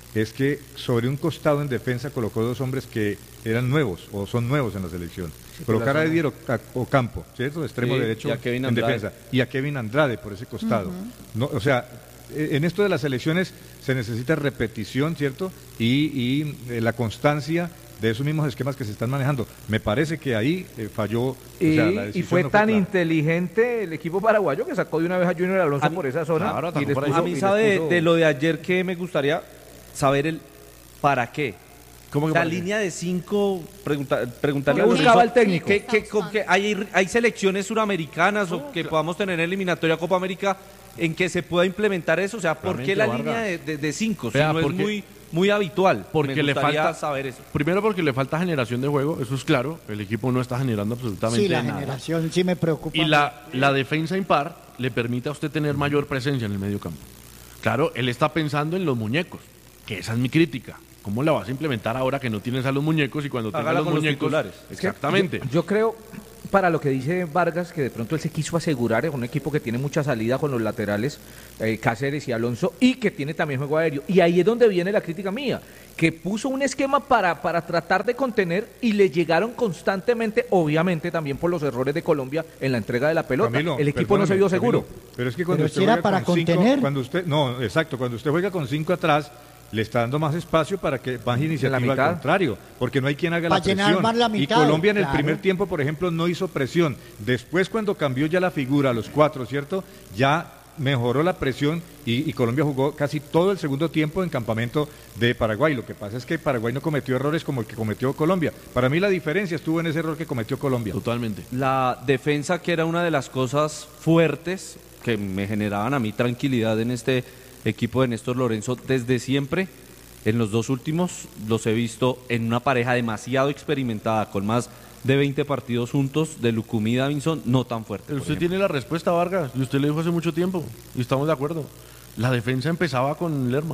es que sobre un costado en defensa colocó dos hombres que eran nuevos o son nuevos en la selección. Sí, Colocar a Edier Ocampo, ¿cierto? De extremo sí, derecho en Andrade. defensa. Y a Kevin Andrade por ese costado. Uh-huh. no, o sea, en esto de las selecciones se necesita repetición, ¿cierto? Y, y eh, la constancia de esos mismos esquemas que se están manejando. Me parece que ahí eh, falló. Y, o sea, la y fue no tan fue inteligente el equipo paraguayo que sacó de una vez a Junior Alonso a mí, por esa zona. Claro, y les por puso, a mí y sabe puso... de lo de ayer que me gustaría saber el para qué. ¿Cómo que la para línea de cinco, pregunta, preguntarle ¿Qué buscaba el técnico? ¿Qué, qué, con qué, hay, ¿Hay selecciones suramericanas o que podamos tener en eliminatoria Copa América en que se pueda implementar eso? O sea, ¿por qué la línea de, de, de cinco? Si Vea, no es muy, muy habitual. Porque me le falta saber eso. Primero porque le falta generación de juego, eso es claro. El equipo no está generando absolutamente sí, la nada. generación sí me preocupa. Y la, la defensa impar le permite a usted tener mayor presencia en el medio campo. Claro, él está pensando en los muñecos, que esa es mi crítica. ¿Cómo la vas a implementar ahora que no tienes a los muñecos y cuando tengas los muñecos? Los exactamente. Yo, yo creo, para lo que dice Vargas, que de pronto él se quiso asegurar, es un equipo que tiene mucha salida con los laterales, eh, Cáceres y Alonso, y que tiene también juego aéreo. Y ahí es donde viene la crítica mía, que puso un esquema para, para tratar de contener y le llegaron constantemente, obviamente también por los errores de Colombia en la entrega de la pelota. Camilo, el equipo no se vio seguro. Camilo, pero es que cuando pero usted si era juega para con contener. Cinco, cuando usted, no, exacto, cuando usted juega con cinco atrás, le está dando más espacio para que baje iniciativa al contrario, porque no hay quien haga para la presión. Más la mitad, y Colombia en claro. el primer tiempo, por ejemplo, no hizo presión. Después, cuando cambió ya la figura a los cuatro, ¿cierto? Ya mejoró la presión y, y Colombia jugó casi todo el segundo tiempo en campamento de Paraguay. Lo que pasa es que Paraguay no cometió errores como el que cometió Colombia. Para mí la diferencia estuvo en ese error que cometió Colombia. Totalmente. La defensa, que era una de las cosas fuertes que me generaban a mí tranquilidad en este equipo de Néstor Lorenzo desde siempre. En los dos últimos los he visto en una pareja demasiado experimentada, con más de veinte partidos juntos, de Lucumí y Davinson, no tan fuerte. Usted ejemplo. Tiene la respuesta, Vargas, y usted le dijo hace mucho tiempo, y estamos de acuerdo. La defensa empezaba con Lerma.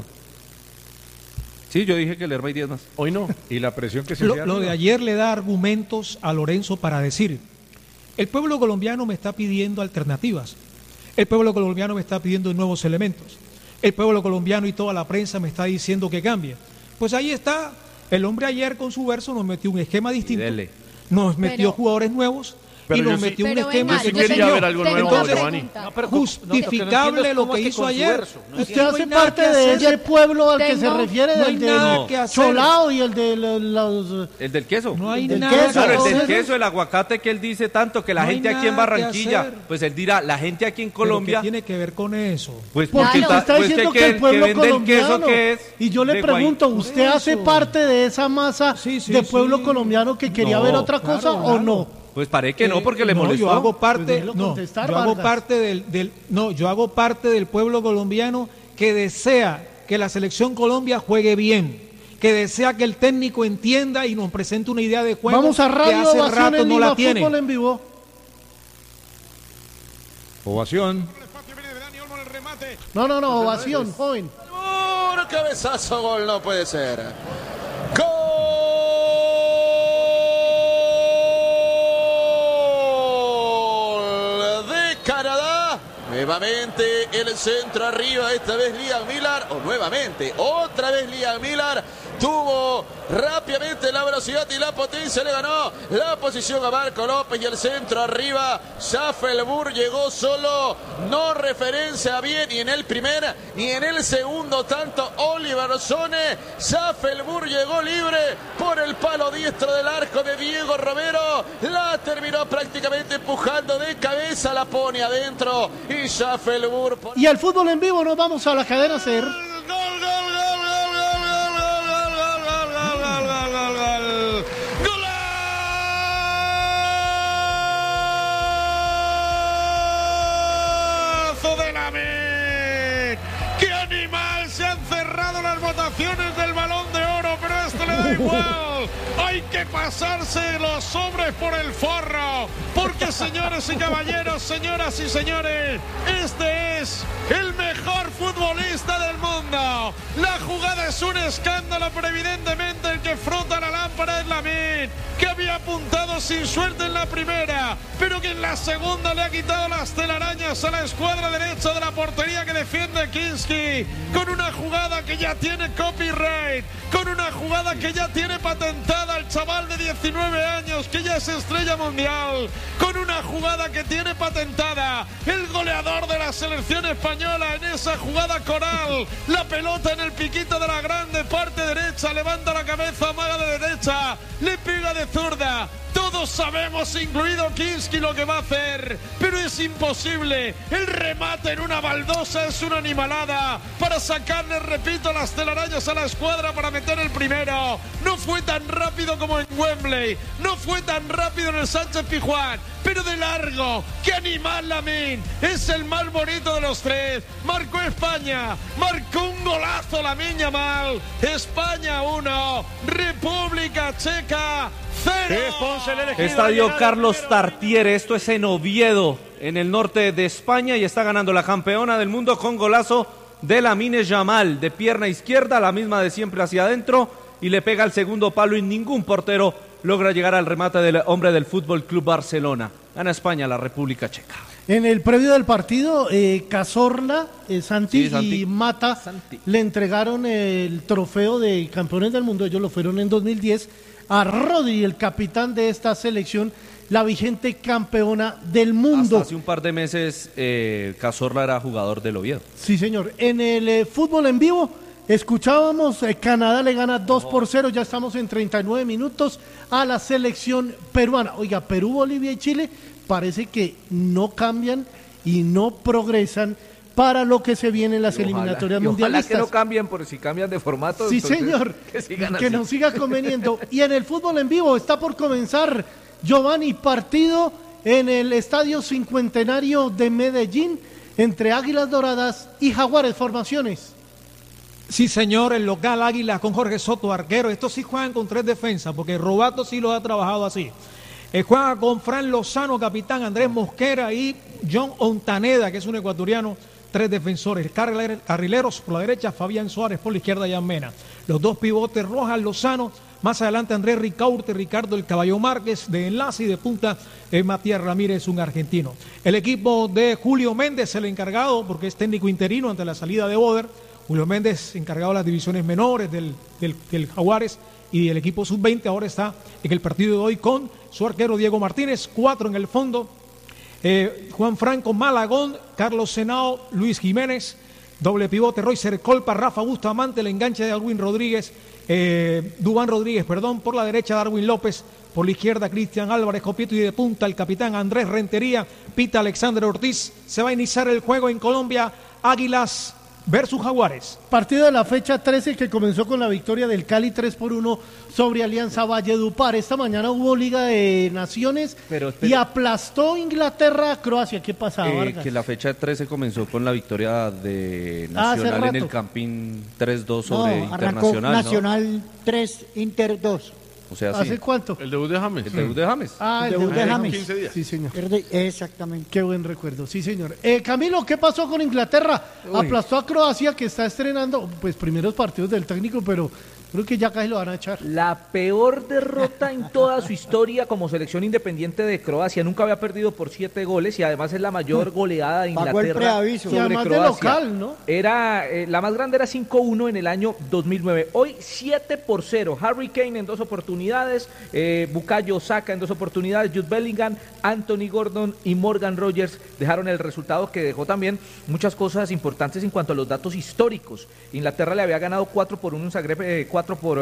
Sí, yo dije que Lerma y diez más. Hoy no. Y la presión que se Lo, lo de ayer le da argumentos a Lorenzo para decir, el pueblo colombiano me está pidiendo alternativas, el pueblo colombiano me está pidiendo nuevos elementos. El pueblo colombiano y toda la prensa me está diciendo que cambie. Pues ahí está, el hombre ayer con su verso nos metió un esquema distinto, nos metió pero, jugadores nuevos pero y nos sí, metió un pero esquema venga, que yo quería no ver algo nuevo, Entonces, Giovanni. No, pero, justificable no, lo que, que hizo ayer. No Usted no hace hay nada parte que de hacer. ese pueblo al que se Tengo- refiere, no hay del nada del que hacer. Cholao y el de los... los- El del queso. No hay Del nada queso, que Claro, el hacer. del queso, el aguacate que él dice tanto, que la No hay gente aquí en nada que Barranquilla, hacer. pues él dirá, la gente aquí en ¿Pero Colombia, qué tiene que ver con eso? pues Porque porque usted está pues diciendo que, que el pueblo vende el queso colombiano. que es Y yo le de pregunto, Guay- ¿usted Por hace eso. parte de esa masa Sí, sí, de pueblo sí. colombiano que quería No, ver otra claro, cosa o claro. no? Pues parece que no, Eh, porque le molestó. Yo hago parte, Pues déjelo no, contestar, yo hago Vargas. parte del, del, no, yo hago parte del pueblo colombiano que desea que la selección Colombia juegue bien, que desea que el técnico entienda y nos presente una idea de juego Vamos a que Radio hace Ovación rato en no Lima la tiene. Fútbol en vivo. Ovación. No, no, no, ovación, joven. Un cabezazo, gol, no puede ser. Gol de Canadá. Nuevamente el centro arriba, esta vez Liam Millar, o nuevamente, otra vez Liam Millar, tuvo rápidamente la velocidad y la potencia, le ganó la posición a Marco López y el centro arriba, Schaffelburg llegó solo, no referencia bien ni en el primer ni en el segundo tanto Oliver Sone, Schaffelburg llegó libre por el palo diestro del arco de Diego Romero, la terminó prácticamente empujando de cabeza, la pone adentro y Schaffelburg... Por... Y al fútbol en vivo nos vamos a la cadena SER. Gol, gol, gol, de la Med. ¡Qué animal! Se han cerrado las votaciones del Balón de Oro, pero a esto le da igual. Hay que pasarse los sobres por el forro, porque señores y caballeros, señoras y señores, este es el mejor futbolista del mundo. La jugada es un escándalo, pero evidentemente el que frota la lámpara es la Med. Lamin, que había apuntado sin suerte en la primera, pero que en la segunda le ha quitado las telarañas a la escuadra derecha de la portería que defiende Kinski, con una jugada que ya tiene copyright, con una jugada que ya tiene patentada al chaval de diecinueve años, que ya es estrella mundial, con una jugada que tiene patentada el goleador de la selección española en esa jugada coral, la pelota en el piquito de la grande parte derecha, levanta la cabeza, amaga de derecha, le pega de zurda. Todos sabemos, incluido Kinski, lo que va a hacer, pero es imposible. El remate en una baldosa es una animalada para sacarle, repito, las telarañas a la escuadra para meter el primero. No fue tan rápido como en Wembley, no fue tan rápido en el Sánchez Pizjuán, pero de largo. ¡Qué animal Lamin! Es el más bonito de los tres. Marcó España, marcó un golazo Lamine Yamal. España uno, República Checa cero. Estadio Carlos Tartiere, esto es en Oviedo, en el norte de España, y está ganando la campeona del mundo con golazo de Lamine Yamal, de pierna izquierda, la misma de siempre hacia adentro, y le pega al segundo palo y ningún portero logra llegar al remate del hombre del Fútbol Club Barcelona. Gana España, la República Checa. En el previo del partido, eh, Cazorla, eh, Santi, Sí, Santi. y Mata Santi. le entregaron el trofeo de campeones del mundo, ellos lo fueron en dos mil diez, a Rodri, el capitán de esta selección, la vigente campeona del mundo. Hasta hace un par de meses eh, Cazorla era jugador del Oviedo. Sí, señor. En el eh, fútbol en vivo, escuchábamos, eh, Canadá le gana dos por cero, ya estamos en treinta y nueve minutos a la selección peruana. Oiga, Perú, Bolivia y Chile parece que no cambian y no progresan para lo que se viene en las Y ojalá- eliminatorias y ojalá mundialistas. que no cambien, por si cambian de formato. Sí, entonces, señor, Que sigan que así. nos siga conveniendo. Y en el fútbol en vivo está por comenzar, Giovanni, partido en el Estadio Cincuentenario de Medellín entre Águilas Doradas y Jaguares, formaciones. Sí, señor, el local Águila con Jorge Soto, arquero. Estos sí juegan con tres defensas, porque Robato sí los ha trabajado así. Eh, juega con Fran Lozano, capitán, Andrés Mosquera y John Ontaneda, que es un ecuatoriano, tres defensores. Carriler- Carrileros por la derecha, Fabián Suárez por la izquierda, Jan Mena. Los dos pivotes, Rojas, Lozano, más adelante Andrés Ricaurte, Ricardo el Caballo Márquez, de enlace y de punta eh, Matías Ramírez, un argentino. El equipo de Julio Méndez, el encargado, porque es técnico interino ante la salida de Boder. Julio Méndez, encargado de las divisiones menores del, del, del Jaguares y el equipo sub veinte, ahora está en el partido de hoy con su arquero Diego Martínez, cuatro en el fondo, eh, Juan Franco Malagón, Carlos Senao, Luis Jiménez, doble pivote, Roycer Colpa, Rafa Bustamante, el enganche de Darwin Rodríguez, eh, Dubán Rodríguez, perdón, por la derecha Darwin López, por la izquierda Cristian Álvarez Copieto y de punta el capitán Andrés Rentería, pita Alexander Ortiz. Se va a iniciar el juego en Colombia, Águilas versus Jaguares. Partido de la fecha trece que comenzó con la victoria del Cali tres por uno sobre Alianza Valledupar. Esta mañana hubo Liga de Naciones Pero, espere. y aplastó Inglaterra a Croacia. ¿Qué pasaba, Eh, Vargas? que la fecha trece comenzó con la victoria de Ah, hace Nacional en rato. el Campín tres dos No, sobre arrancó Internacional, ¿no? Nacional tres, Inter dos. O sea, ¿Hace sí. cuánto? El debut de James. El debut de James. Ah, el Debut de de James. James. quince días. Sí, señor. Pierde- Exactamente. Qué buen recuerdo, sí, señor. Eh, Camilo, ¿qué pasó con Inglaterra? Aplastó a Croacia, que está estrenando, pues, primeros partidos del técnico, pero creo que ya casi lo van a echar. La peor derrota en toda su historia como selección independiente de Croacia. Nunca había perdido por siete goles y además es la mayor goleada de Pagó el Inglaterra preaviso. sobre Y además de Croacia. local, ¿no? Era, eh, la más grande era cinco uno en el año dos mil nueve. Hoy siete por cero. Harry Kane en dos oportunidades, eh, Bukayo Saka en dos oportunidades, Jude Bellingham, Anthony Gordon y Morgan Rogers dejaron el resultado que dejó también muchas cosas importantes en cuanto a los datos históricos. Inglaterra le había ganado cuatro por uno en Zagreb, eh, cuatro por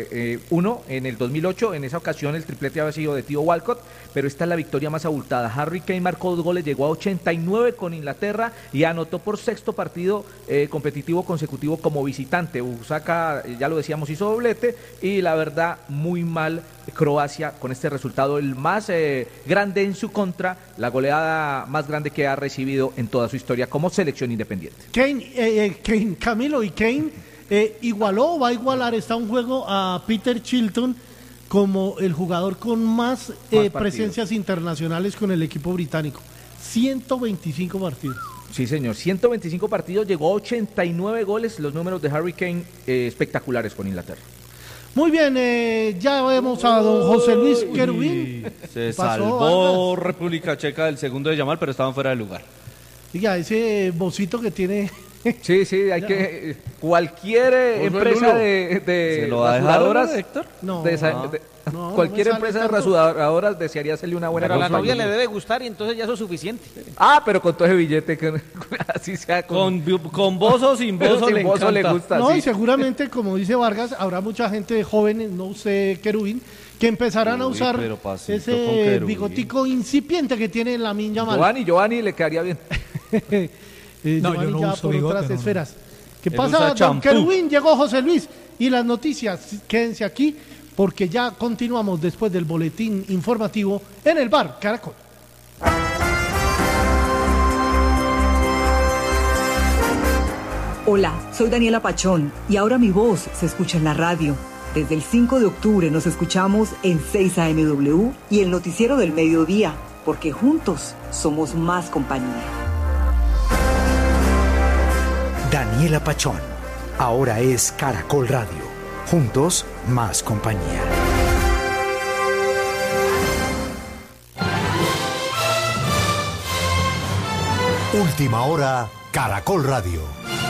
uno en el dos mil ocho. En esa ocasión el triplete había sido de Tío Walcott, pero esta es la victoria más abultada. Harry Kane marcó dos goles, llegó a ochenta y nueve con Inglaterra y anotó por sexto partido eh, competitivo consecutivo como visitante. Osaka, eh, ya lo decíamos, hizo doblete y la verdad muy mal Croacia con este resultado, el más eh, grande en su contra, la goleada más grande que ha recibido en toda su historia como selección independiente. Kane, eh, eh, Kane, Camilo y Kane eh, igualó o va a igualar, está un juego a Peter Chilton como el jugador con más, eh, partidos. presencias internacionales con el equipo británico. ciento veinticinco partidos. Sí, señor, ciento veinticinco partidos, llegó a ochenta y nueve goles, los números de Harry Kane eh, espectaculares con Inglaterra. Muy bien, eh, ya vemos a don José Luis Querubín. Se pasó, salvó Vargas? República Checa del segundo de Yamal, pero estaban fuera de lugar. Diga, ese bocito que tiene... Sí, sí, hay que... Cualquier eh, empresa de, de ¿Se lo va a dejar, rasuradoras... Héctor? No, de esa- no, de- no, cualquier no me sale empresa de tanto. rasuradoras desearía hacerle una buena Pero a la campaña. novia le debe gustar y entonces ya eso es suficiente. Ah, pero con todo ese billete, que así sea con... Con, con vos o sin Pero vos sin le bozo le encanta. gusta. No, sí. y seguramente, como dice Vargas, habrá mucha gente joven, no usted Querubín, que empezarán a Uy, usar pero pasito con ese Querubín. bigotico incipiente que tiene la Yamal. Giovanni, Giovanni le quedaría bien. Eh, No, Giovanni yo no ya uso por bigote, otras no, no. esferas. ¿Qué Él pasa, usa don champú. Querubín? Llegó José Luis. Y las noticias, quédense aquí, porque ya continuamos después del boletín informativo en el bar Caracol. Hola, soy Daniela Pachón y ahora mi voz se escucha en la radio. Desde el cinco de octubre nos escuchamos en seis A M W y el noticiero del mediodía, porque juntos somos más compañía. Daniela Pachón, ahora es Caracol Radio. Juntos, más compañía. Última hora, Caracol Radio.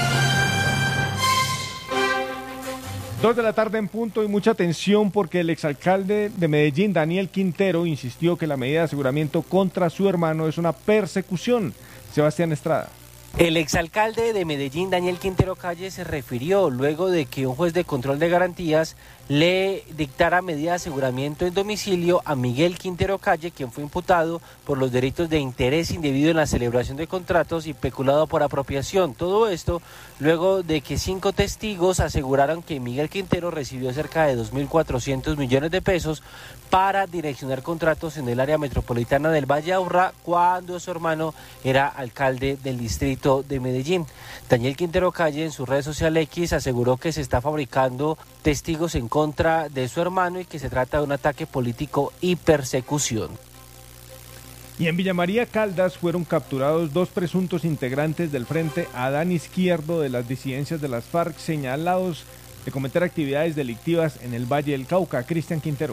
Dos de la tarde en punto y mucha atención porque el exalcalde de Medellín, Daniel Quintero, insistió que la medida de aseguramiento contra su hermano es una persecución. Sebastián Estrada. El exalcalde de Medellín, Daniel Quintero Calle, se refirió luego de que un juez de control de garantías le dictara medida de aseguramiento en domicilio a Miguel Quintero Calle, quien fue imputado por los delitos de interés indebido en la celebración de contratos y peculado por apropiación. Todo esto luego de que cinco testigos aseguraron que Miguel Quintero recibió cerca de dos mil cuatrocientos millones de pesos para direccionar contratos en el área metropolitana del Valle Aburrá cuando su hermano era alcalde del distrito de Medellín. Daniel Quintero Calle en su red social X aseguró que se está fabricando testigos en contra de su hermano y que se trata de un ataque político y persecución. Y en Villa María Caldas fueron capturados dos presuntos integrantes del Frente Adán Izquierdo de las disidencias de las FARC señalados de cometer actividades delictivas en el Valle del Cauca. Cristian Quintero.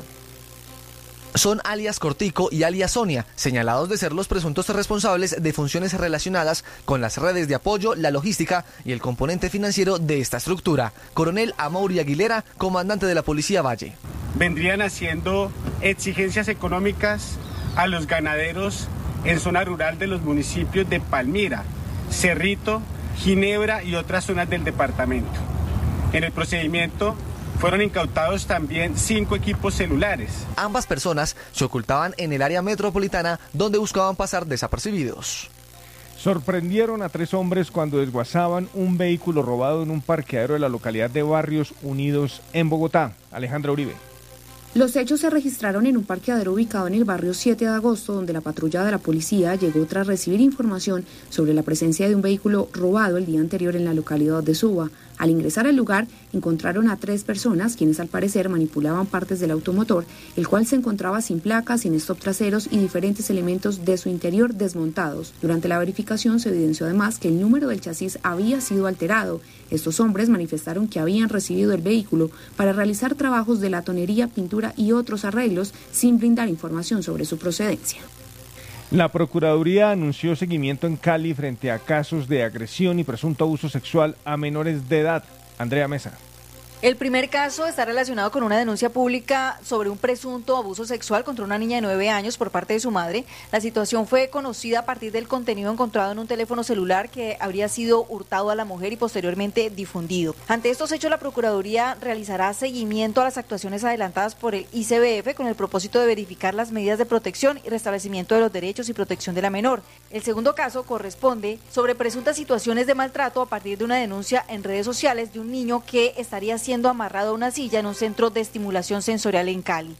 Son alias Cortico y alias Sonia, señalados de ser los presuntos responsables de funciones relacionadas con las redes de apoyo, la logística y el componente financiero de esta estructura. Coronel Amaury Aguilera, comandante de la Policía Valle. Vendrían haciendo exigencias económicas a los ganaderos en zona rural de los municipios de Palmira, Cerrito, Ginebra y otras zonas del departamento. En el procedimiento fueron incautados también cinco equipos celulares. Ambas personas se ocultaban en el área metropolitana donde buscaban pasar desapercibidos. Sorprendieron a tres hombres cuando desguazaban un vehículo robado en un parqueadero de la localidad de Barrios Unidos en Bogotá. Alejandra Uribe. Los hechos se registraron en un parqueadero ubicado en el barrio siete de agosto, donde la patrulla de la policía llegó tras recibir información sobre la presencia de un vehículo robado el día anterior en la localidad de Suba. Al ingresar al lugar, encontraron a tres personas, quienes al parecer manipulaban partes del automotor, el cual se encontraba sin placas, sin stop traseros y diferentes elementos de su interior desmontados. Durante la verificación se evidenció además que el número del chasis había sido alterado. Estos hombres manifestaron que habían recibido el vehículo para realizar trabajos de latonería, pintura y otros arreglos, sin brindar información sobre su procedencia. La Procuraduría anunció seguimiento en Cali frente a casos de agresión y presunto abuso sexual a menores de edad. Andrea Mesa. El primer caso está relacionado con una denuncia pública sobre un presunto abuso sexual contra una niña de nueve años por parte de su madre. La situación fue conocida a partir del contenido encontrado en un teléfono celular que habría sido hurtado a la mujer y posteriormente difundido. Ante estos hechos, la Procuraduría realizará seguimiento a las actuaciones adelantadas por el I C B F con el propósito de verificar las medidas de protección y restablecimiento de los derechos y protección de la menor. El segundo caso corresponde sobre presuntas situaciones de maltrato a partir de una denuncia en redes sociales de un niño que estaría siendo amarrado a una silla en un centro de estimulación sensorial en Cali.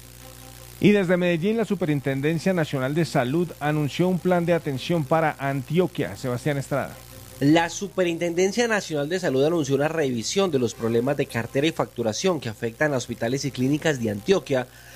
Y desde Medellín, la Superintendencia Nacional de Salud anunció un plan de atención para Antioquia. Sebastián Estrada. La Superintendencia Nacional de Salud anunció una revisión de los problemas de cartera y facturación que afectan a hospitales y clínicas de Antioquia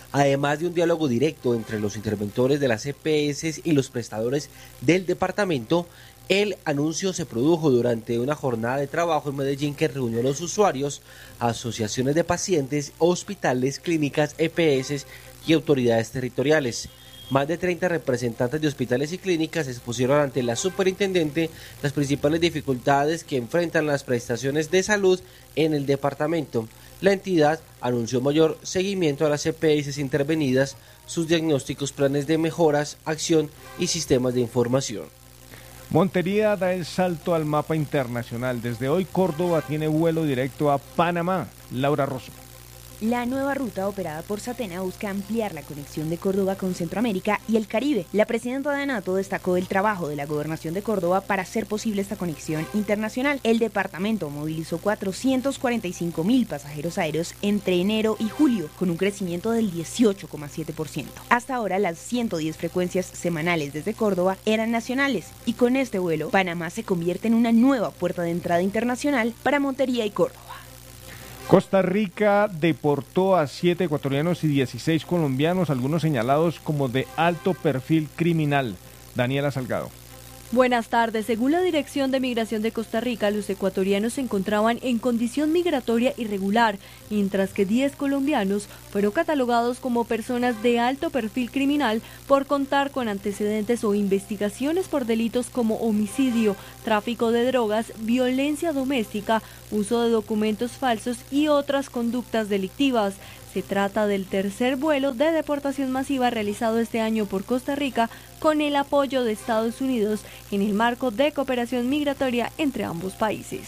además de un diálogo directo entre los interventores de las E P S y los prestadores del departamento. El anuncio se produjo durante una jornada de trabajo en Medellín que reunió a los usuarios, asociaciones de pacientes, hospitales, clínicas, E P S y autoridades territoriales. Más de treinta representantes de hospitales y clínicas expusieron ante la superintendente las principales dificultades que enfrentan las prestaciones de salud en el departamento. La entidad anunció mayor seguimiento a las E P S intervenidas, sus diagnósticos, planes de mejoras, acción y sistemas de información. Montería da el salto al mapa internacional. Desde hoy Córdoba tiene vuelo directo a Panamá. Laura Rosso. La nueva ruta operada por Satena busca ampliar la conexión de Córdoba con Centroamérica y el Caribe. La presidenta de ANATO destacó el trabajo de la Gobernación de Córdoba para hacer posible esta conexión internacional. El departamento movilizó cuatrocientos cuarenta y cinco mil pasajeros aéreos entre enero y julio, con un crecimiento del dieciocho coma siete por ciento. Hasta ahora, las ciento diez frecuencias semanales desde Córdoba eran nacionales y con este vuelo, Panamá se convierte en una nueva puerta de entrada internacional para Montería y Córdoba. Costa Rica deportó a siete ecuatorianos y dieciséis colombianos, algunos señalados como de alto perfil criminal. Daniela Salgado. Buenas tardes. Según la Dirección de Migración de Costa Rica, los ecuatorianos se encontraban en condición migratoria irregular, mientras que diez colombianos fueron catalogados como personas de alto perfil criminal por contar con antecedentes o investigaciones por delitos como homicidio, tráfico de drogas, violencia doméstica, uso de documentos falsos y otras conductas delictivas. Se trata del tercer vuelo de deportación masiva realizado este año por Costa Rica con el apoyo de Estados Unidos en el marco de cooperación migratoria entre ambos países.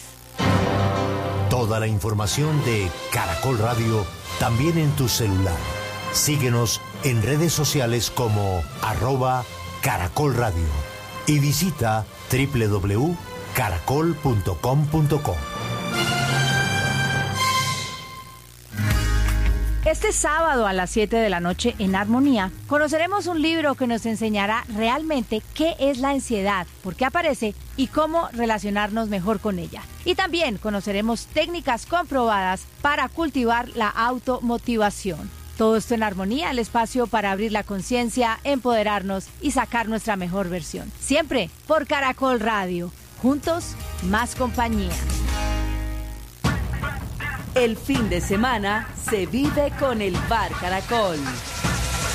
Toda la información de Caracol Radio también en tu celular. Síguenos en redes sociales como arroba Caracol Radio y visita doble u doble u doble u punto caracol punto com punto co. Este sábado a las siete de la noche en Armonía conoceremos un libro que nos enseñará realmente qué es la ansiedad, por qué aparece y cómo relacionarnos mejor con ella. Y también conoceremos técnicas comprobadas para cultivar la automotivación. Todo esto en Armonía, el espacio para abrir la conciencia, empoderarnos y sacar nuestra mejor versión. Siempre por Caracol Radio. Juntos, más compañía. El fin de semana se vive con el Bar Caracol.